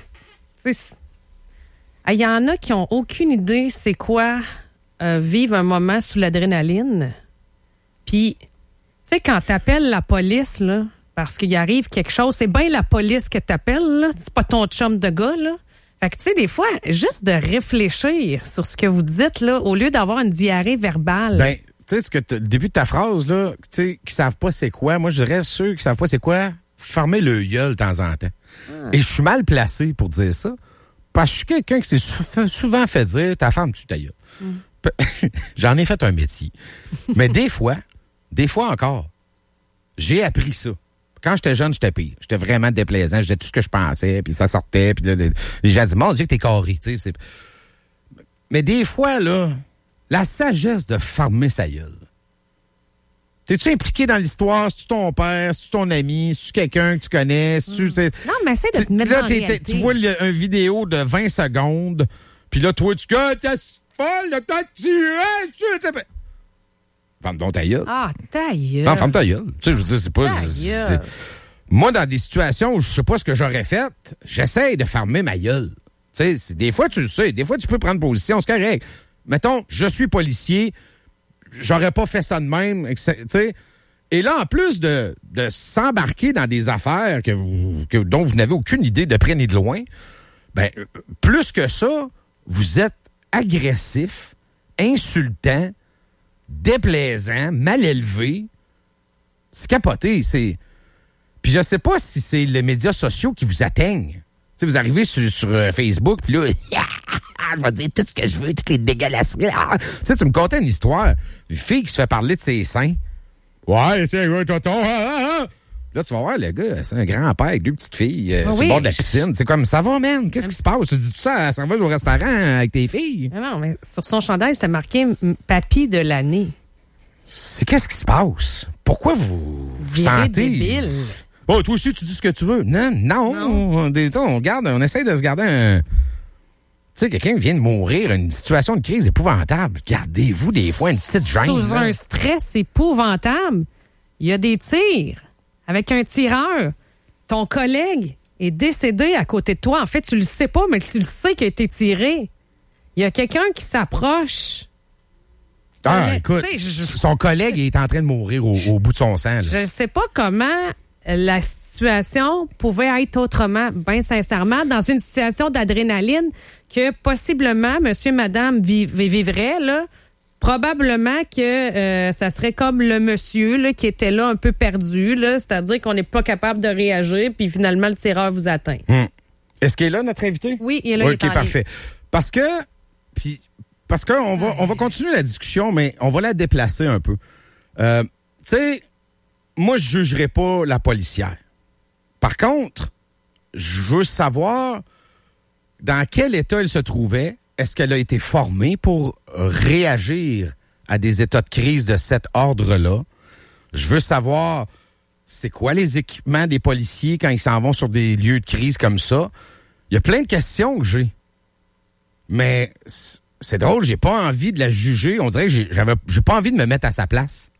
Il y en a qui ont aucune idée c'est quoi euh, vivre un moment sous l'adrénaline. Puis, tu sais, quand t'appelles la police, là, parce qu'il arrive quelque chose, c'est bien la police que t'appelles, là. C'est pas ton chum de gars, là. Fait que, tu sais, des fois, juste de réfléchir sur ce que vous dites, là, au lieu d'avoir une diarrhée verbale. Ben, tu sais, ce que le début de ta phrase, là, tu sais, qui savent pas c'est quoi, moi, je dirais ceux qui savent pas c'est quoi, fermez le gueule de temps en temps. Ah. Et je suis mal placé pour dire ça, parce que je suis quelqu'un qui s'est sou- souvent fait dire, ta femme, tu ta gueule. Mm. J'en ai fait un métier. Mais des fois, des fois encore, j'ai appris ça. Quand j'étais jeune, j'étais pire. J'étais vraiment déplaisant. Je disais tout ce que je pensais, puis ça sortait. Puis les, les gens disaient, mon Dieu, que t'es carré. Tu sais, c'est... Mais des fois, là, la sagesse de fermer sa gueule. T'es-tu impliqué dans l'histoire? C'est-tu ton père? C'est-tu ton ami? C'est-tu quelqu'un que tu connais? C'est-tu, mm. Non, mais essaie de te mettre là, dans t'es, réalité. Tu vois une vidéo de vingt secondes, puis là, toi, tu dis, t'es folle, t'as tiré, tu sais. Ferme donc ta gueule. Ah, ta gueule. Non, ferme ta gueule. Tu sais, je veux dire, c'est pas... C'est... Moi, dans des situations où je sais pas ce que j'aurais fait, j'essaie de fermer ma gueule. Tu sais, des fois, tu le sais. Des fois, tu peux prendre position, c'est correct. Mettons, je suis policier, j'aurais pas fait ça de même, tu sais. Et là, en plus de, de s'embarquer dans des affaires que vous, que, dont vous n'avez aucune idée de près ni de loin, ben, plus que ça, vous êtes agressif, insultant, déplaisant, mal élevé. C'est capoté. C'est... Puis je sais pas si c'est les médias sociaux qui vous atteignent. T'sais, vous arrivez sur, sur Facebook, puis là, je vais dire tout ce que je veux, toutes les dégueulasseries. Tu tu me contais une histoire. Une fille qui se fait parler de ses seins. Ouais, c'est un gros tonton. Là, tu vas voir, le gars, c'est un grand-père avec deux petites filles euh, oui. sur le bord de la piscine. C'est comme, ça va, man? Qu'est-ce qui se passe? Tu dis tout ça à la serveuse au restaurant avec tes filles? Non, non, mais sur son chandail, c'était marqué « Papy de l'année ». C'est qu'est-ce qui se passe? Pourquoi vous vous sentez... débile. Oh, toi aussi, tu dis ce que tu veux. Non, non. non. On, on garde, on essaie de se garder un, Tu sais, quelqu'un vient de mourir, une situation de crise épouvantable. Gardez-vous des fois une petite gêne. Sous là. un stress épouvantable, il y a des tirs avec un tireur. Ton collègue est décédé à côté de toi. En fait, tu le sais pas, mais tu le sais qu'il a été tiré. Il y a quelqu'un qui s'approche. Ah, Euh, écoute, tu sais, je- son collègue est en train de mourir au, au bout de son sang. là. Je ne sais pas comment la situation pouvait être autrement, bien sincèrement, dans une situation d'adrénaline que possiblement monsieur, madame vi- vi- vivrait, là, probablement que euh, ça serait comme le monsieur là, qui était là un peu perdu, là, c'est-à-dire qu'on n'est pas capable de réagir, puis finalement le tireur vous atteint. Hum. Est-ce qu'il est là, notre invité? Oui, il est là, il est en OK, parfait. Parce que, puis, parce qu'on va, on va continuer la discussion, mais on va la déplacer un peu. Euh, tu sais, moi, je jugerai pas la policière. Par contre, je veux savoir dans quel état elle se trouvait. Est-ce qu'elle a été formée pour réagir à des états de crise de cet ordre-là? Je veux savoir, c'est quoi les équipements des policiers quand ils s'en vont sur des lieux de crise comme ça? Il y a plein de questions que j'ai. Mais c'est drôle, j'ai pas envie de la juger. On dirait que j'ai, j'avais, j'ai pas envie de me mettre à sa place.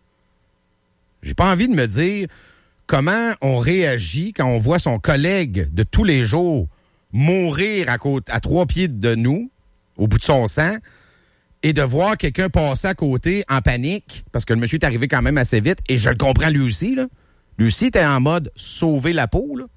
J'ai pas envie de me dire comment on réagit quand on voit son collègue de tous les jours mourir à, côté, à trois pieds de nous, au bout de son sang, et de voir quelqu'un passer à côté en panique, parce que le monsieur est arrivé quand même assez vite, et je le comprends lui aussi, là. Lui aussi était en mode sauver la peau, là.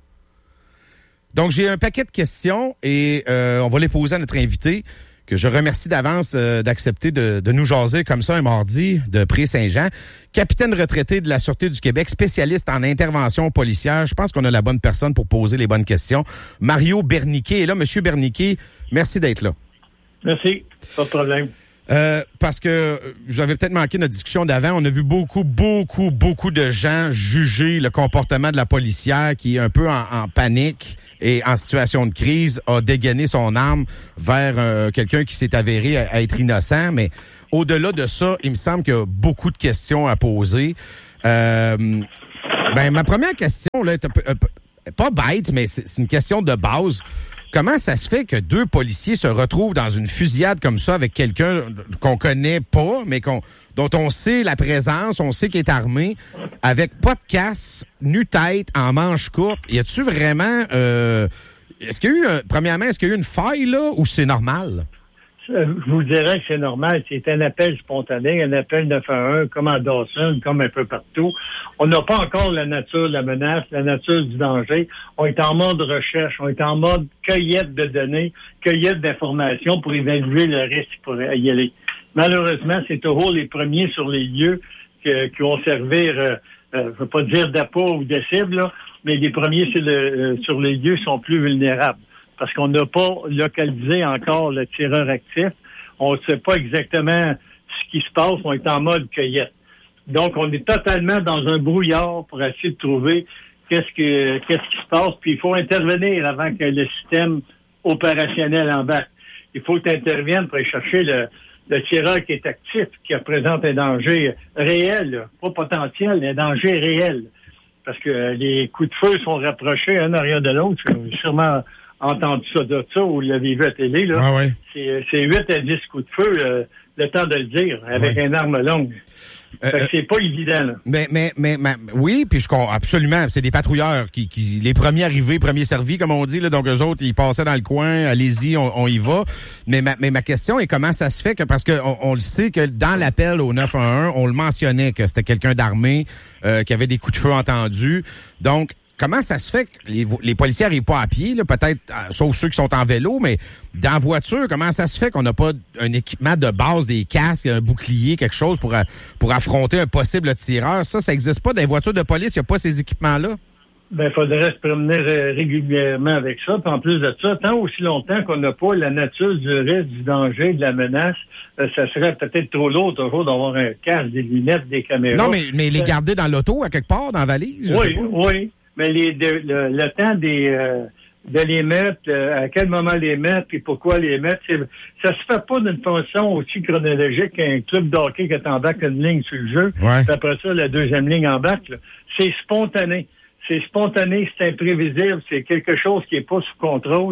Donc, j'ai un paquet de questions et euh, on va les poser à notre invité, que je remercie d'avance euh, d'accepter de, de nous jaser comme ça un mardi de Pré-Saint-Jean. Capitaine retraité de la Sûreté du Québec, spécialiste en intervention policière. Je pense qu'on a la bonne personne pour poser les bonnes questions. Mario Berniquet est là. Monsieur Berniquet, merci d'être là. Merci, pas de problème. Euh, parce que vous avez peut-être manqué notre discussion d'avant. On a vu beaucoup, beaucoup, beaucoup de gens juger le comportement de la policière qui est un peu en, en panique et en situation de crise, a dégainé son arme vers euh, quelqu'un qui s'est avéré à, à être innocent. Mais au-delà de ça, il me semble qu'il y a beaucoup de questions à poser. Euh, ben, ma première question, là, est un peu, un peu, pas bête, mais c'est, c'est une question de base. Comment ça se fait que deux policiers se retrouvent dans une fusillade comme ça avec quelqu'un qu'on connaît pas, mais qu'on, dont on sait la présence, on sait qu'il est armé, avec pas de casse, nu-tête, en manche courte? Y a-tu vraiment... Euh, est-ce qu'il y a eu... Euh, premièrement, est-ce qu'il y a eu une faille, là, ou c'est normal? Je vous dirais que c'est normal. C'est un appel spontané, un appel neuf un un, comme à Dawson, comme un peu partout. On n'a pas encore la nature de la menace, la nature du danger. On est en mode recherche, on est en mode cueillette de données, cueillette d'informations pour évaluer le risque pour y aller. Malheureusement, c'est toujours les premiers sur les lieux que, qui vont servir, euh, euh, je veux pas dire d'appât ou de cible, là, mais les premiers sur, le, euh, sur les lieux sont plus vulnérables. Parce qu'on n'a pas localisé encore le tireur actif. On ne sait pas exactement ce qui se passe. On est en mode cueillette. Donc, on est totalement dans un brouillard pour essayer de trouver qu'est-ce que qu'est-ce qui se passe. Puis, il faut intervenir avant que le système opérationnel embarque. Il faut que tu interviennes pour aller chercher le, le tireur qui est actif, qui représente un danger réel, là. Pas potentiel, mais un danger réel. Parce que les coups de feu sont rapprochés un arrière de l'autre. J'ai sûrement entendu ça de ça ou l'avez vu à télé, là. Ah ouais. C'est, c'est huit à dix coups de feu, euh, le temps de le dire, avec ouais. une arme longue. Euh, fait que c'est pas évident, là. Mais, mais, mais, mais oui, puis je comprends absolument. C'est des patrouilleurs qui, qui, les premiers arrivés, premiers servis, comme on dit, là. Donc, eux autres, ils passaient dans le coin, allez-y, on, on y va. Mais ma, mais ma question est comment ça se fait que, parce que on, on le sait que dans l'appel au neuf un un, on le mentionnait que c'était quelqu'un d'armé, euh, qui avait des coups de feu entendus. Donc, comment ça se fait que les, les policiers n'arrivent pas à pied, là, peut-être, euh, sauf ceux qui sont en vélo, mais dans la voiture, comment ça se fait qu'on n'a pas un équipement de base, des casques, un bouclier, quelque chose pour, pour affronter un possible tireur? Ça, ça n'existe pas. Dans les voitures de police, il n'y a pas ces équipements-là. Ben, il faudrait se promener régulièrement avec ça. Puis en plus de ça, tant aussi longtemps qu'on n'a pas la nature du risque, du danger, de la menace, euh, ça serait peut-être trop lourd toujours d'avoir un casque, des lunettes, des caméras. Non, mais, mais les garder dans l'auto, à quelque part, dans la valise? Je oui, sais pas. oui. Mais les, de, le, le temps des, euh, de les mettre, euh, à quel moment les mettre, puis pourquoi les mettre, c'est, ça se fait pas d'une façon aussi chronologique qu'un club d'hockey qui t'embarque une ligne sur le jeu. Ouais. Puis après ça, la deuxième ligne embarque. Là. C'est spontané. C'est spontané, c'est imprévisible, c'est quelque chose qui est pas sous contrôle,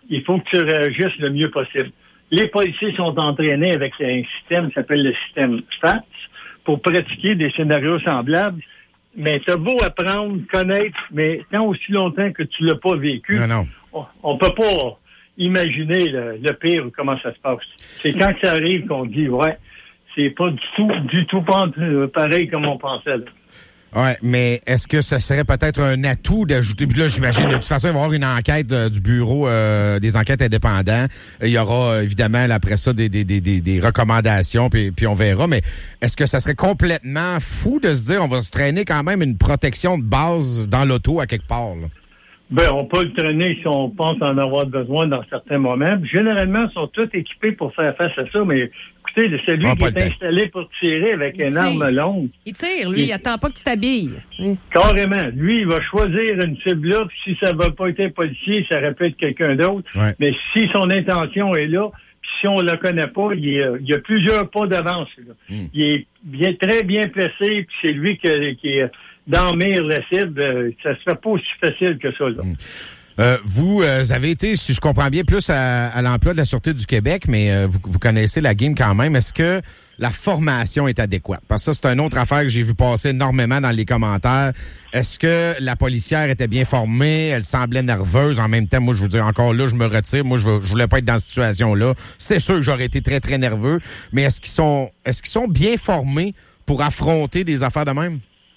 il faut que tu réagisses le mieux possible. Les policiers sont entraînés avec un système qui s'appelle le système F A T S pour pratiquer des scénarios semblables. Mais t'as beau apprendre, connaître, mais tant aussi longtemps que tu l'as pas vécu, non, non. on, on peut pas imaginer le, le pire ou comment ça se passe. C'est quand ça arrive qu'on dit, ouais, c'est pas du tout, du tout pas pareil comme on pensait, là. Ouais, mais est-ce que ça serait peut-être un atout d'ajouter, puis là, j'imagine, de toute façon, il va y avoir une enquête euh, du bureau euh, des enquêtes indépendants. Il y aura, euh, évidemment, là, après ça, des, des, des, des recommandations, puis, puis on verra. Mais est-ce que ça serait complètement fou de se dire, on va se traîner quand même une protection de base dans l'auto à quelque part, là? Ben, on peut le traîner si on pense en avoir besoin dans certains moments. Généralement, ils sont tous équipés pour faire face à ça, mais écoutez, c'est lui qui est installé pour tirer avec une arme longue. Il tire, lui, il, il attend pas que tu t'habilles. Carrément. Lui, il va choisir une cible-là, puis si ça va pas être un policier, ça aurait pu être quelqu'un d'autre. Ouais. Mais si son intention est là, puis si on le connaît pas, il, est, il y a plusieurs pas d'avance. Là. Mm. Il est bien, très bien placé, puis c'est lui qui, qui est dans mire la cible. Ça se fait pas aussi facile que ça, là. Mm. Euh, vous euh, avez été, si je comprends bien, plus à, à l'emploi de la Sûreté du Québec, mais euh, vous, vous connaissez la game quand même. Est-ce que la formation est adéquate? Parce que ça, c'est une autre affaire que j'ai vu passer énormément dans les commentaires. Est-ce que la policière était bien formée? Elle semblait nerveuse. En même temps, moi, je vous dis encore là, je me retire. Moi, je, je voulais pas être dans cette situation-là. C'est sûr que j'aurais été très, très nerveux. Mais est-ce qu'ils sont, est-ce qu'ils sont bien formés pour affronter des affaires de même?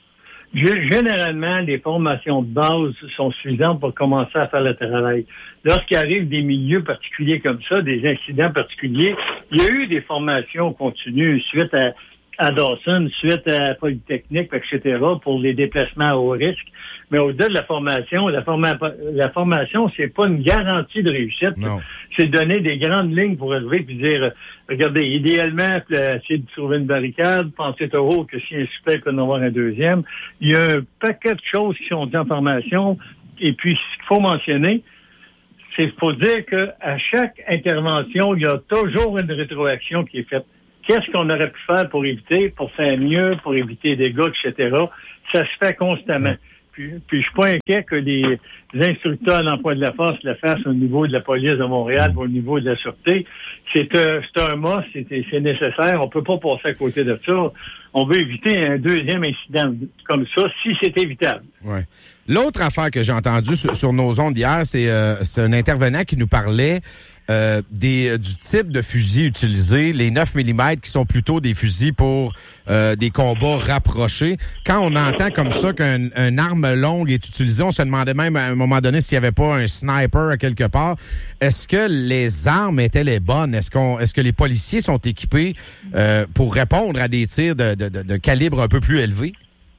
Généralement, les formations de base sont suffisantes pour commencer à faire le travail. Lorsqu'il arrive des milieux particuliers comme ça, des incidents particuliers, il y a eu des formations continues suite à, à Dawson, suite à Polytechnique, et cetera, pour les déplacements à haut risque. Mais au-delà de la formation, la, forma- la formation, c'est pas une garantie de réussite. Non. C'est donner des grandes lignes pour arriver puis dire, regardez, idéalement, essayer de trouver une barricade, penser au haut que si un suspect, il peut en avoir un deuxième. Il y a un paquet de choses qui sont en formation. Et puis, ce qu'il faut mentionner, c'est qu'il faut dire qu'à chaque intervention, il y a toujours une rétroaction qui est faite. Qu'est-ce qu'on aurait pu faire pour éviter, pour faire mieux, pour éviter des dégâts, et cetera. Ça se fait constamment. Ouais. Puis, puis je suis pas inquiet que les instructeurs d'emploi de la force le fassent au niveau de la police de Montréal, mmh. au niveau de la sûreté. C'est, euh, c'est un must, c'est, c'est nécessaire. On peut pas passer à côté de ça. On veut éviter un deuxième incident comme ça, si c'est évitable. Ouais. L'autre affaire que j'ai entendue sur, sur nos ondes hier, c'est, euh, c'est un intervenant qui nous parlait Euh, des du type de fusil utilisé, les neuf millimètres qui sont plutôt des fusils pour euh, des combats rapprochés. Quand on entend comme ça qu'une un arme longue est utilisée, on se demandait même à un moment donné s'il n'y avait pas un sniper à quelque part. Est-ce que les armes étaient les bonnes? Est-ce qu'on est-ce que les policiers sont équipés euh, pour répondre à des tirs de, de, de, de calibre un peu plus élevé?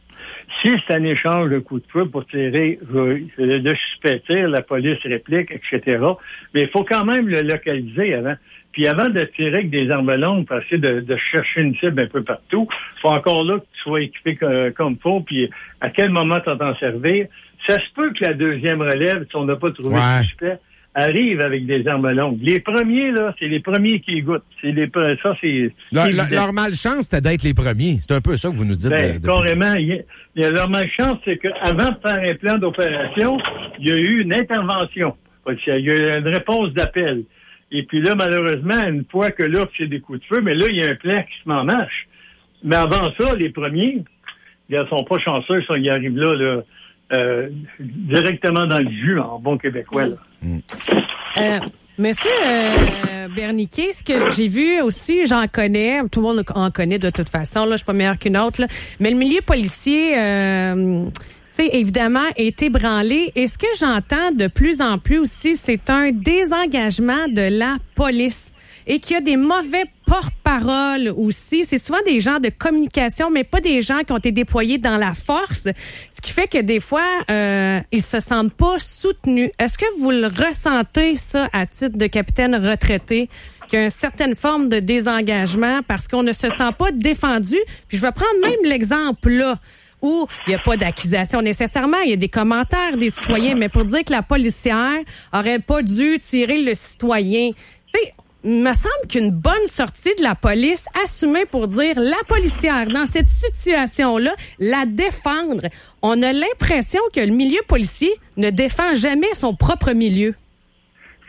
Si c'est un échange de coups de feu pour tirer, le suspect tire, la police réplique, et cetera. Mais il faut quand même le localiser avant. Puis avant de tirer avec des armes longues, pour essayer de, de chercher une cible un peu partout, il faut encore là que tu sois équipé comme, comme il faut, puis à quel moment tu vas t'en servir. Ça se peut que la deuxième relève, si on n'a pas trouvé ouais. le suspect, arrive avec des armes longues. Les premiers, là, c'est les premiers qui goûtent. C'est les, ça, c'est, leur, c'est leur, leur malchance, c'était d'être les premiers. C'est un peu ça que vous nous dites. Ben, de, de... carrément. Il y a, leur malchance, c'est qu'avant de faire un plan d'opération, il y a eu une intervention. Il y a eu une réponse d'appel. Et puis là, malheureusement, une fois que là, c'est des coups de feu, mais là, il y a un plan qui se met en marche. Mais avant ça, les premiers, ils ne sont pas chanceux, ça, ils arrivent là, là euh, directement dans le jus, en bon québécois, là. Mm. Euh, monsieur euh, Berniquet, ce que j'ai vu aussi, j'en connais, tout le monde en connaît de toute façon, là, je suis pas meilleure qu'une autre, là, mais le milieu policier, euh, tu sais, évidemment, est ébranlé. Et ce que j'entends de plus en plus aussi, c'est un désengagement de la police et qu'il y a des mauvais porte-parole aussi. C'est souvent des gens de communication, mais pas des gens qui ont été déployés dans la force, ce qui fait que des fois, euh, ils se sentent pas soutenus. Est-ce que vous le ressentez, ça, à titre de capitaine retraité, qu'il y a une certaine forme de désengagement parce qu'on ne se sent pas défendu? Puis je vais prendre même l'exemple là, où il n'y a pas d'accusation nécessairement, il y a des commentaires des citoyens, mais pour dire que la policière aurait pas dû tirer le citoyen. Tu sais, il me semble qu'une bonne sortie de la police assumée pour dire la policière, dans cette situation-là, la défendre. On a l'impression que le milieu policier ne défend jamais son propre milieu.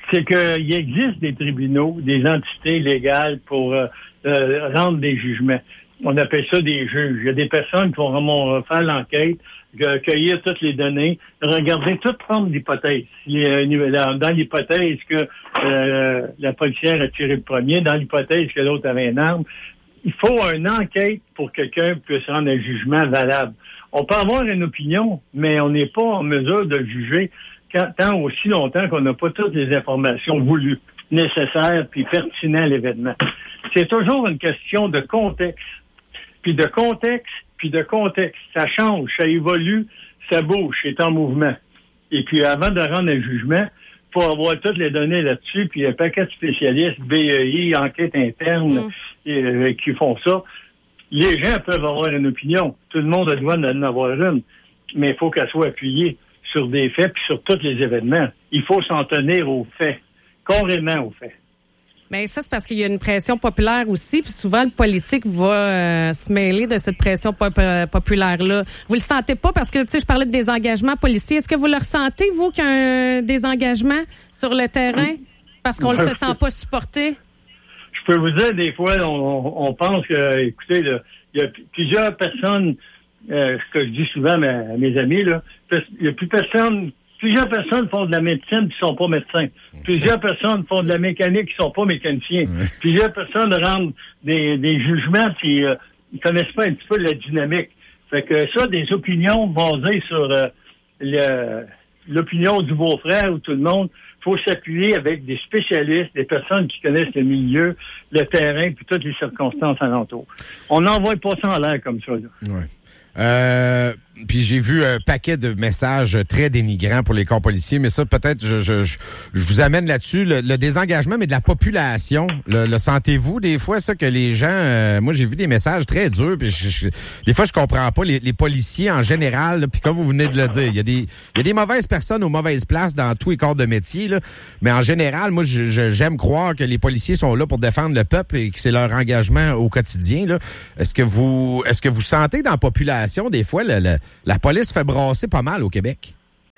c'est qu'il existe des tribunaux, des entités légales pour euh, euh, rendre des jugements. On appelle ça des juges. Il y a des personnes qui vont vraiment faire l'enquête, cueillir toutes les données, regarder toute forme d'hypothèse. Dans l'hypothèse que euh, la policière a tiré le premier, dans l'hypothèse que l'autre avait une arme, il faut une enquête pour que quelqu'un puisse rendre un jugement valable. On peut avoir une opinion, mais on n'est pas en mesure de juger quand, tant aussi longtemps qu'on n'a pas toutes les informations voulues, nécessaires puis pertinentes à l'événement. C'est toujours une question de contexte. Puis de contexte, puis de contexte. Ça change, ça évolue, ça bouge, c'est en mouvement. Et puis avant de rendre un jugement, il faut avoir toutes les données là-dessus, puis un paquet de spécialistes, B E I, enquête interne, mm. et, euh, qui font ça. Les gens peuvent avoir une opinion. Tout le monde a le droit d'en avoir une. Mais il faut qu'elle soit appuyée sur des faits puis sur tous les événements. Il faut s'en tenir aux faits, carrément aux faits. Bien, ça, c'est parce qu'il y a une pression populaire aussi, puis souvent, le politique va euh, se mêler de cette pression pop- populaire-là. Vous le sentez pas parce que, tu sais, je parlais de désengagement policier. Est-ce que vous le ressentez, vous, qu'il y a un désengagement sur le terrain parce qu'on ne se sent pas supporté? Je peux vous dire, des fois, on, on pense que, écoutez, là, il y a plusieurs personnes, euh, ce que je dis souvent à mes, à mes amis, là, il n'y a plus personne... Plusieurs personnes font de la médecine qui ne sont pas médecins. Plusieurs personnes font de la mécanique qui ne sont pas mécaniciens. Plusieurs personnes rendent des, des jugements qui euh, ne connaissent pas un petit peu la dynamique. Fait que ça, des opinions basées sur euh, le, l'opinion du beau-frère ou tout le monde, il faut s'appuyer avec des spécialistes, des personnes qui connaissent le milieu, le terrain, puis toutes les circonstances alentours. On n'envoie pas ça en l'air comme ça, là. Ouais. Euh, puis j'ai vu un paquet de messages très dénigrants pour les corps policiers, mais ça, peut-être, je, je, je, je vous amène là-dessus. Le, le désengagement, mais de la population, le, le sentez-vous des fois, ça, que les gens... Euh, moi, j'ai vu des messages très durs, puis je, je, des fois, je comprends pas les, les policiers en général, puis comme vous venez de le dire, il y a des il y a des mauvaises personnes aux mauvaises places dans tous les corps de métier, là, mais en général, moi, je, je, j'aime croire que les policiers sont là pour défendre le peuple et que c'est leur engagement au quotidien, là. Est-ce que vous est-ce que vous sentez dans la population, des fois, le, le la police fait brasser pas mal au Québec?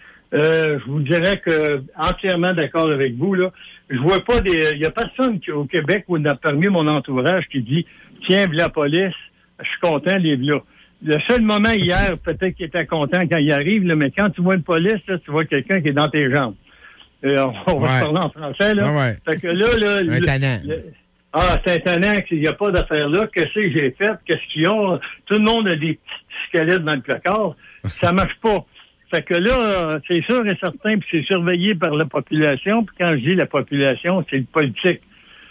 Euh, je vous dirais que entièrement d'accord avec vous, là. Je vois pas des. Il y a personne qui, au Québec où on a permis mon entourage qui dit tiens, la police, je suis content, les là. Le seul moment hier, peut-être qu'il était content quand il arrive, là, mais quand tu vois une police, là, tu vois quelqu'un qui est dans tes jambes. Euh, on va ouais. se parler en français, là. Ouais, ouais. Fait que là, là. Un le, tannant. le, ah, c'est étonnant qu'il n'y a pas d'affaires là. Qu'est-ce que j'ai fait? Qu'est-ce qu'ils ont? Tout le monde a des petits squelettes dans le placard. Ça marche pas. Fait que là, c'est sûr et certain, puis c'est surveillé par la population. Puis quand je dis la population, c'est le politique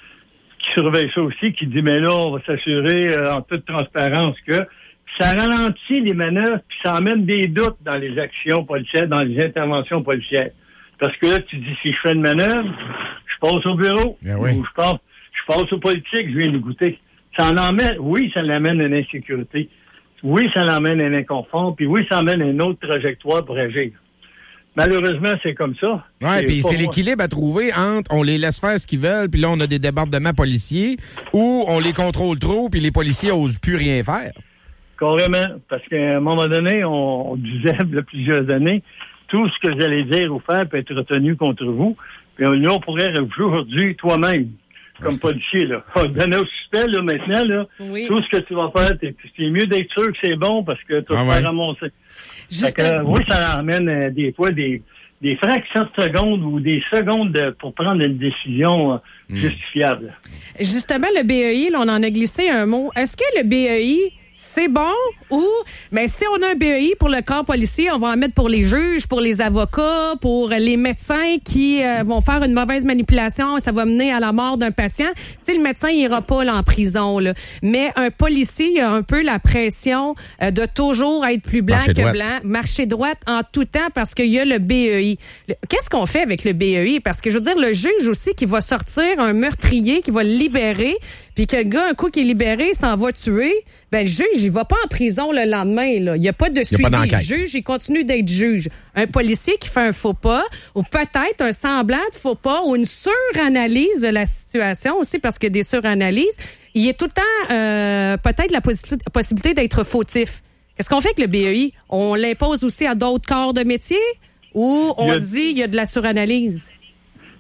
qui surveille ça aussi, qui dit, mais là, on va s'assurer euh, en toute transparence que ça ralentit les manœuvres, puis ça amène des doutes dans les actions policières, dans les interventions policières. Parce que là, tu dis, si je fais une manœuvre, je passe au bureau, bien oui. ou je passe, je passe au politique, je viens de goûter. Ça en emmène, oui, ça l'amène à l'insécurité. Oui, ça l'emmène à un inconfort, puis oui, ça emmène à une autre trajectoire pour agir. Malheureusement, c'est comme ça. Oui, puis c'est moi. L'équilibre à trouver entre on les laisse faire ce qu'ils veulent, puis là, on a des débordements policiers, ou on les contrôle trop, puis les policiers n'osent plus rien faire. Carrément, parce qu'à un moment donné, on, on disait, il y a plusieurs années, tout ce que vous allez dire ou faire peut être retenu contre vous, puis là, on pourrait aujourd'hui toi-même. Comme policier, là. Donner au suspect, là, maintenant, là, oui. Tout ce que tu vas faire, t'es, c'est mieux d'être sûr que c'est bon parce que tu vas ah te ouais. faire ramasser. Fait que, euh, oui, ça amène euh, des fois des, des fractions de secondes ou des secondes de, pour prendre une décision euh, mm. justifiable. Justement, le B E I, là, on en a glissé un mot. Est-ce que le B E I, c'est bon ou, mais si on a un B E I pour le corps policier, on va en mettre pour les juges, pour les avocats, pour les médecins qui euh, vont faire une mauvaise manipulation, ça va mener à la mort d'un patient. Tu sais, le médecin, il ira pas là, en prison, là. Mais un policier, il a un peu la pression euh, de toujours être plus blanc marcher que droite. blanc, marcher droite en tout temps parce qu'il y a le B E I. Le, qu'est-ce qu'on fait avec le B E I? Parce que je veux dire, le juge aussi qui va sortir un meurtrier, qui va le libérer, puis que le gars, un coup qui est libéré, s'en va tuer, ben le juge, il va pas en prison le lendemain, là. Il n'y a pas de suivi. Le juge, il continue d'être juge. Un policier qui fait un faux pas, ou peut-être un semblant de faux pas, ou une suranalyse de la situation aussi, parce que des suranalyses, il y a tout le temps euh, peut-être la possi- possibilité d'être fautif. Qu'est-ce qu'on fait avec le B E I? On l'impose aussi à d'autres corps de métier, ou on a... dit il y a de la suranalyse?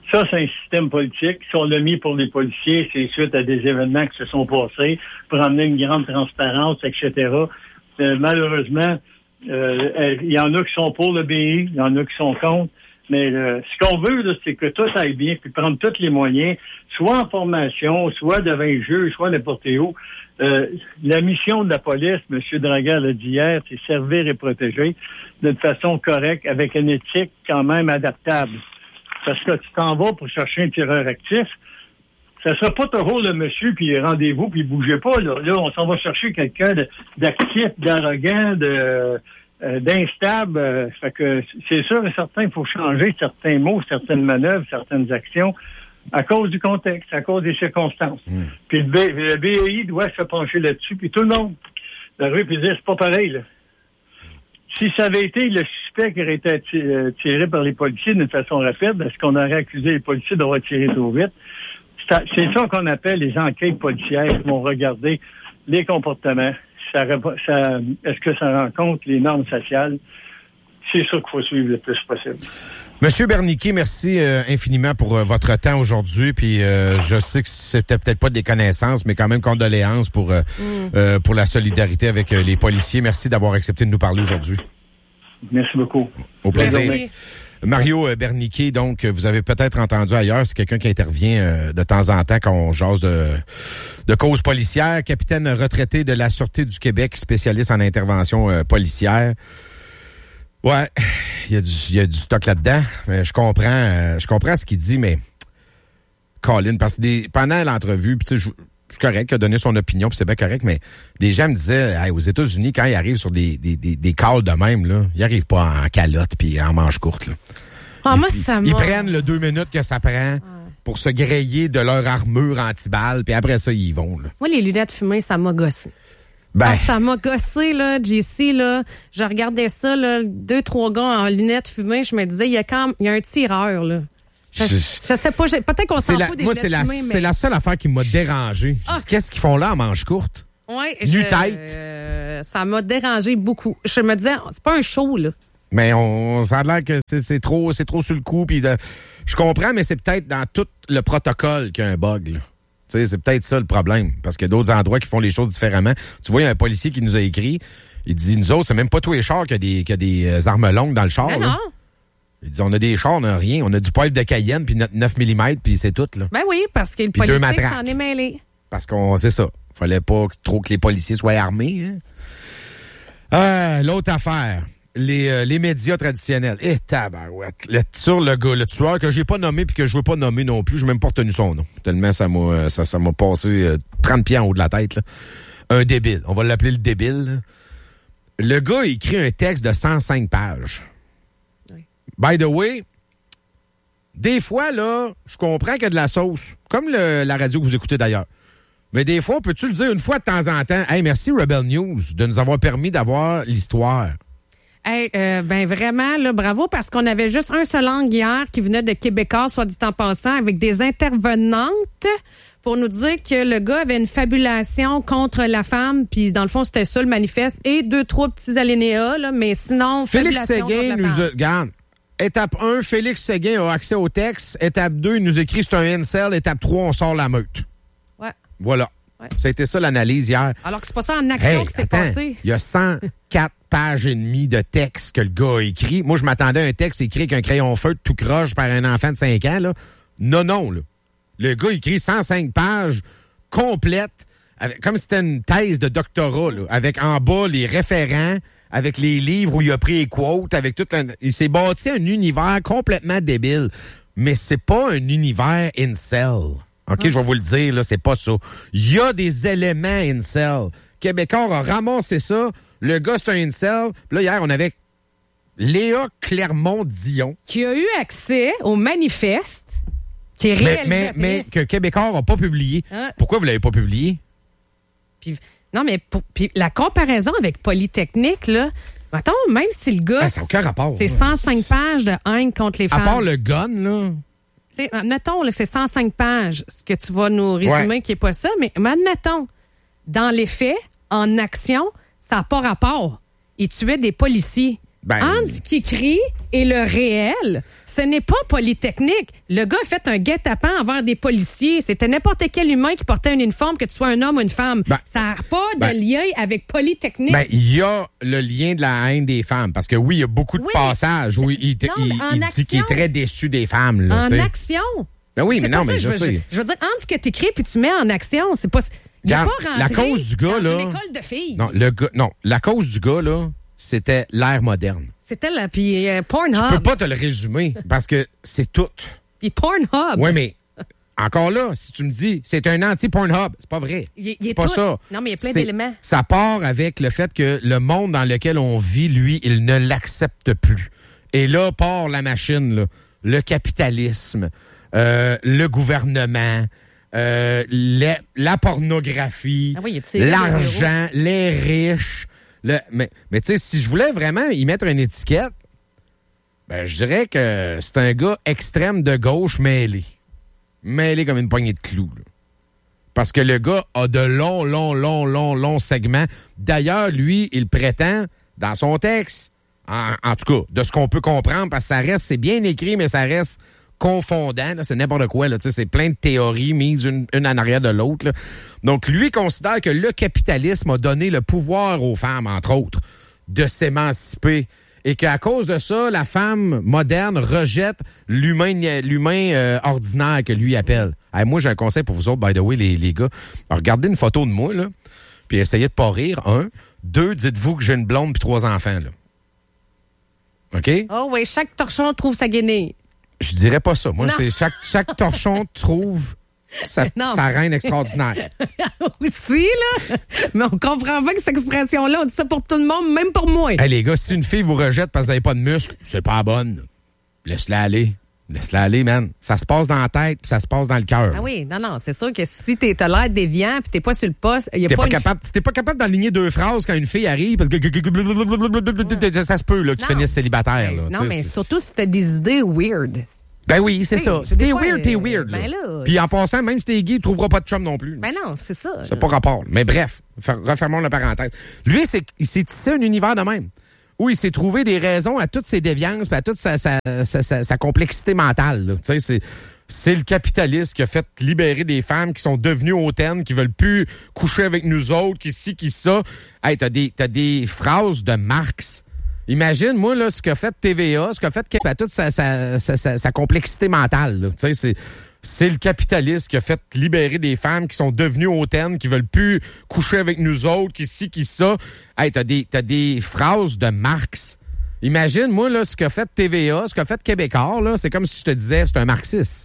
Ça, c'est un système politique. Si on l'a mis pour les policiers, c'est suite à des événements qui se sont passés pour amener une grande transparence, et cetera. Euh, malheureusement, euh, il y en a qui sont pour le B I, il y en a qui sont contre. Mais euh, ce qu'on veut, là, c'est que tout aille bien, puis prendre tous les moyens, soit en formation, soit devant les juges, soit n'importe où. Euh, la mission de la police, M. Draga l'a dit hier, c'est servir et protéger d'une façon correcte, avec une éthique quand même adaptable. Parce que tu t'en vas pour chercher un tireur actif, ça sera pas toujours le monsieur, puis rendez-vous, puis bougez pas. Là, là on s'en va chercher quelqu'un de, d'actif, d'arrogant, de... Euh, d'instable, euh, fait que c'est sûr et certain qu'il faut changer certains mots, certaines manœuvres, certaines actions à cause du contexte, à cause des circonstances. Mmh. Puis le, B, le B E I doit se pencher là-dessus, puis tout le monde devrait puis dire c'est pas pareil. Là. Si ça avait été le suspect qui aurait été tiré par les policiers d'une façon rapide, est-ce qu'on aurait accusé les policiers d'avoir tiré trop vite? C'est, c'est ça qu'on appelle les enquêtes policières qui vont regarder les comportements. Ça, ça, est-ce que ça rencontre les normes sociales? C'est ça qu'il faut suivre le plus possible. Monsieur Berniquet, merci euh, infiniment pour euh, votre temps aujourd'hui. Puis euh, je sais que c'était peut-être pas des connaissances, mais quand même condoléances pour euh, mm. euh, pour la solidarité avec euh, les policiers. Merci d'avoir accepté de nous parler aujourd'hui. Merci beaucoup. Au plaisir. Merci. Mario Berniquet, donc, vous avez peut-être entendu ailleurs, c'est quelqu'un qui intervient euh, de temps en temps quand on jase de, de causes policières. Capitaine retraité de la Sûreté du Québec, spécialiste en intervention euh, policière. Ouais, il y a du, il y a du stock là-dedans. Mais je comprends, euh, je comprends ce qu'il dit, mais Colin, parce que des, pendant l'entrevue, tu sais, je c'est correct, il a donné son opinion, puis c'est bien correct, mais des gens me disaient, hey, aux États-Unis, quand ils arrivent sur des, des, des, des calls de même, là, ils arrivent pas en calotte puis en manche courte. Là. Ah, ils, moi, ça ils prennent le deux minutes que ça prend ouais. pour se grayer de leur armure anti-balles, puis après ça, ils y vont. Là. Moi, les lunettes fumées, ça m'a gossé. Ben. Ah, ça m'a gossé, là, J C, là. Je regardais ça, là, deux, trois gars en lunettes fumées, je me disais, il y a quand il y a un tireur, là. Je, je sais pas, peut-être qu'on s'en la, fout des moi, lunettes c'est la, fumées, mais... c'est la seule affaire qui m'a dérangé. Ah, dis, qu'est-ce qu'ils font là en manche courte? Oui. Nu-tête. Euh, ça m'a dérangé beaucoup. Je me disais, c'est pas un show, là. Mais on, ça a l'air que c'est, c'est trop, c'est trop sur le coup. Puis de, je comprends, mais c'est peut-être dans tout le protocole qu'il y a un bug, là. Tu sais, c'est peut-être ça le problème. Parce qu'il y a d'autres endroits qui font les choses différemment. Tu vois, il y a un policier qui nous a écrit. Il dit, nous autres, c'est même pas tous les chars qu'il y a des, qu'il y a des armes longues dans le char. Non, là. non. Il dit, on a des chars, on n'a rien. On a du poivre de Cayenne, puis notre neuf millimètres, puis c'est tout, là. Ben oui, parce que le puis politique s'en est mêlé. Parce qu'on, c'est ça. Fallait pas trop que les policiers soient armés, hein. Euh, l'autre affaire. Les, euh, les médias traditionnels. Eh, tabarouette. Le, sur le gars, le tueur que j'ai pas nommé puis que je veux pas nommer non plus, j'ai même pas retenu son nom. Tellement ça m'a, ça, ça m'a passé euh, trente pieds en haut de la tête, là. Un débile. On va l'appeler le débile, là. Le gars a écrit un texte de cent cinq pages. Oui. By the way, des fois, là, je comprends qu'il y a de la sauce. Comme le, la radio que vous écoutez d'ailleurs. Mais des fois, peux-tu le dire une fois de temps en temps? Hey, merci Rebel News de nous avoir permis d'avoir l'histoire. Hey, euh, ben vraiment, là, bravo, parce qu'on avait juste un seul angle hier qui venait de Québécois, soit dit en passant, avec des intervenantes pour nous dire que le gars avait une fabulation contre la femme, puis dans le fond, c'était ça le manifeste, et deux, trois petits alinéas, là, mais sinon, Félix fabulation Séguin contre la nous femme. a... Regarde, étape un, Félix Séguin a accès au texte. Étape deux, il nous écrit c'est un incel. Étape trois, on sort la meute. Ouais. Voilà. Ouais. Ça a été ça l'analyse hier. Alors que c'est pas ça en action hey, que c'est attends, passé. Il y a cent quatre pages et demie de texte que le gars a écrit. Moi, je m'attendais à un texte écrit avec un crayon feutre tout croche par un enfant de cinq ans. Là. Non, non. Là. Le gars écrit cent cinq pages complètes, avec, comme si c'était une thèse de doctorat, là, avec en bas les référents, avec les livres où il a pris les quotes, avec tout un... Il s'est bâti un univers complètement débile. Mais c'est pas un univers incel. OK, je vais vous le dire, là, c'est pas ça. Il y a des éléments incel. Québécois a ramassé ça. Le gars, c'est un incel. Puis là, hier, on avait Léa Clermont-Dion. Qui a eu accès au manifeste, qui est mais, mais, mais que Québécois n'a pas publié. Hein? Pourquoi vous l'avez pas publié? Puis, non, mais pour, puis la comparaison avec Polytechnique, là, attends, même si le gars... Ah, ça n'a aucun rapport. C'est cent cinq pages de haine contre les femmes. À part le gun, là... T'sais, admettons, là, c'est cent cinq pages, ce que tu vas nous résumer, ouais. qui n'est pas ça, mais, mais admettons, dans les faits, en action, ça n'a pas rapport. Il tuait des policiers. Ben, entre ce qui écrit et le réel, ce n'est pas Polytechnique. Le gars a fait un guet-apens envers des policiers. C'était n'importe quel humain qui portait un uniforme, que tu sois un homme ou une femme. Ben, ça n'a pas de ben, lien avec Polytechnique. Ben, il y a le lien de la haine des femmes. Parce que oui, il y a beaucoup de oui. passages où il, non, il, il dit qu'il est très déçu des femmes. Là, en t'sais. action. Ben oui, mais non, mais je, je sais. Je, je veux dire, entre ce que tu écris puis tu mets en action, c'est pas... Il Quand, pas la cause du gars, dans là... une école de filles. Non, le gars, non, la cause du gars, là... C'était l'ère moderne. C'était la puis euh, Pornhub. Je peux pas te le résumer parce que c'est tout. Puis Pornhub. Oui, mais encore là, si tu me dis c'est un anti-Pornhub, c'est pas vrai. Il, il c'est est pas tout. ça. Non, mais il y a plein c'est, d'éléments. Ça part avec le fait que le monde dans lequel on vit, lui, il ne l'accepte plus. Et là part la machine, là. Le capitalisme, euh, le gouvernement, euh, les, la pornographie, ah oui, l'argent, les riches. Le, mais mais tu sais, si je voulais vraiment y mettre une étiquette, ben je dirais que c'est un gars extrême de gauche mêlé. Mêlé comme une poignée de clous. Là. Parce que le gars a de longs, longs, longs, longs, longs segments. D'ailleurs, lui, il prétend, dans son texte, en, en tout cas, de ce qu'on peut comprendre, parce que ça reste, c'est bien écrit, mais ça reste confondant, là, c'est n'importe quoi, là, c'est plein de théories mises une, une en arrière de l'autre. Là. Donc, lui considère que le capitalisme a donné le pouvoir aux femmes, entre autres, de s'émanciper. Et qu'à cause de ça, la femme moderne rejette l'humain, l'humain euh, ordinaire que lui appelle. Hey, moi, j'ai un conseil pour vous autres, by the way, les, les gars. Alors, regardez une photo de moi, là, puis essayez de pas rire. Un. Deux, dites-vous que j'ai une blonde puis trois enfants, là. OK? Oh oui, chaque torchon trouve sa guinée. Je dirais pas ça. Moi, non. c'est chaque, chaque torchon trouve sa, sa reine extraordinaire. Aussi, là. Mais on comprend pas que cette expression-là, on dit ça pour tout le monde, même pour moi. Hey, les gars, si une fille vous rejette parce que vous n'avez pas de muscles, c'est pas bonne. Laisse-la aller. Laisse-la aller, man. Ça se passe dans la tête puis ça se passe dans le cœur. Ah oui, non, non. C'est sûr que si t'es, t'as l'air déviant puis t'es pas sur le poste, il y a t'es pas, pas une... capable, t'es pas capable d'aligner deux phrases quand une fille arrive parce que ça se peut, là, que tu finisses célibataire. Là, non, mais c'est... surtout si t'as des idées weird. Ben oui, c'est ça. Si t'es weird, t'es weird. Ben là, puis en passant, même si t'es gay, tu trouveras pas de chum non plus. Ben non, c'est ça. C'est pas rapport. Mais bref, refermons la parenthèse. Lui, c'est, il s'est tissé un univers de même. Où il s'est trouvé des raisons à toutes ses déviances puis à toute sa, sa, sa, sa, sa complexité mentale. Tu sais, c'est, c'est le capitaliste qui a fait libérer des femmes qui sont devenues hautaines, qui veulent plus coucher avec nous autres, qui ci, qui ça. Hey, t'as des, t'as des phrases de Marx. Imagine, moi, là, ce qu'a fait T V A, ce qu'a fait à toute sa, sa, sa, sa, sa complexité mentale. Tu sais, c'est... C'est le capitaliste qui a fait libérer des femmes qui sont devenues hautaines, qui veulent plus coucher avec nous autres, qui ci, qui ça. Hey, t'as des, t'as des phrases de Marx. Imagine, moi, là, ce qu'a fait T V A, ce qu'a fait Québécois, là, c'est comme si je te disais, c'est un marxiste.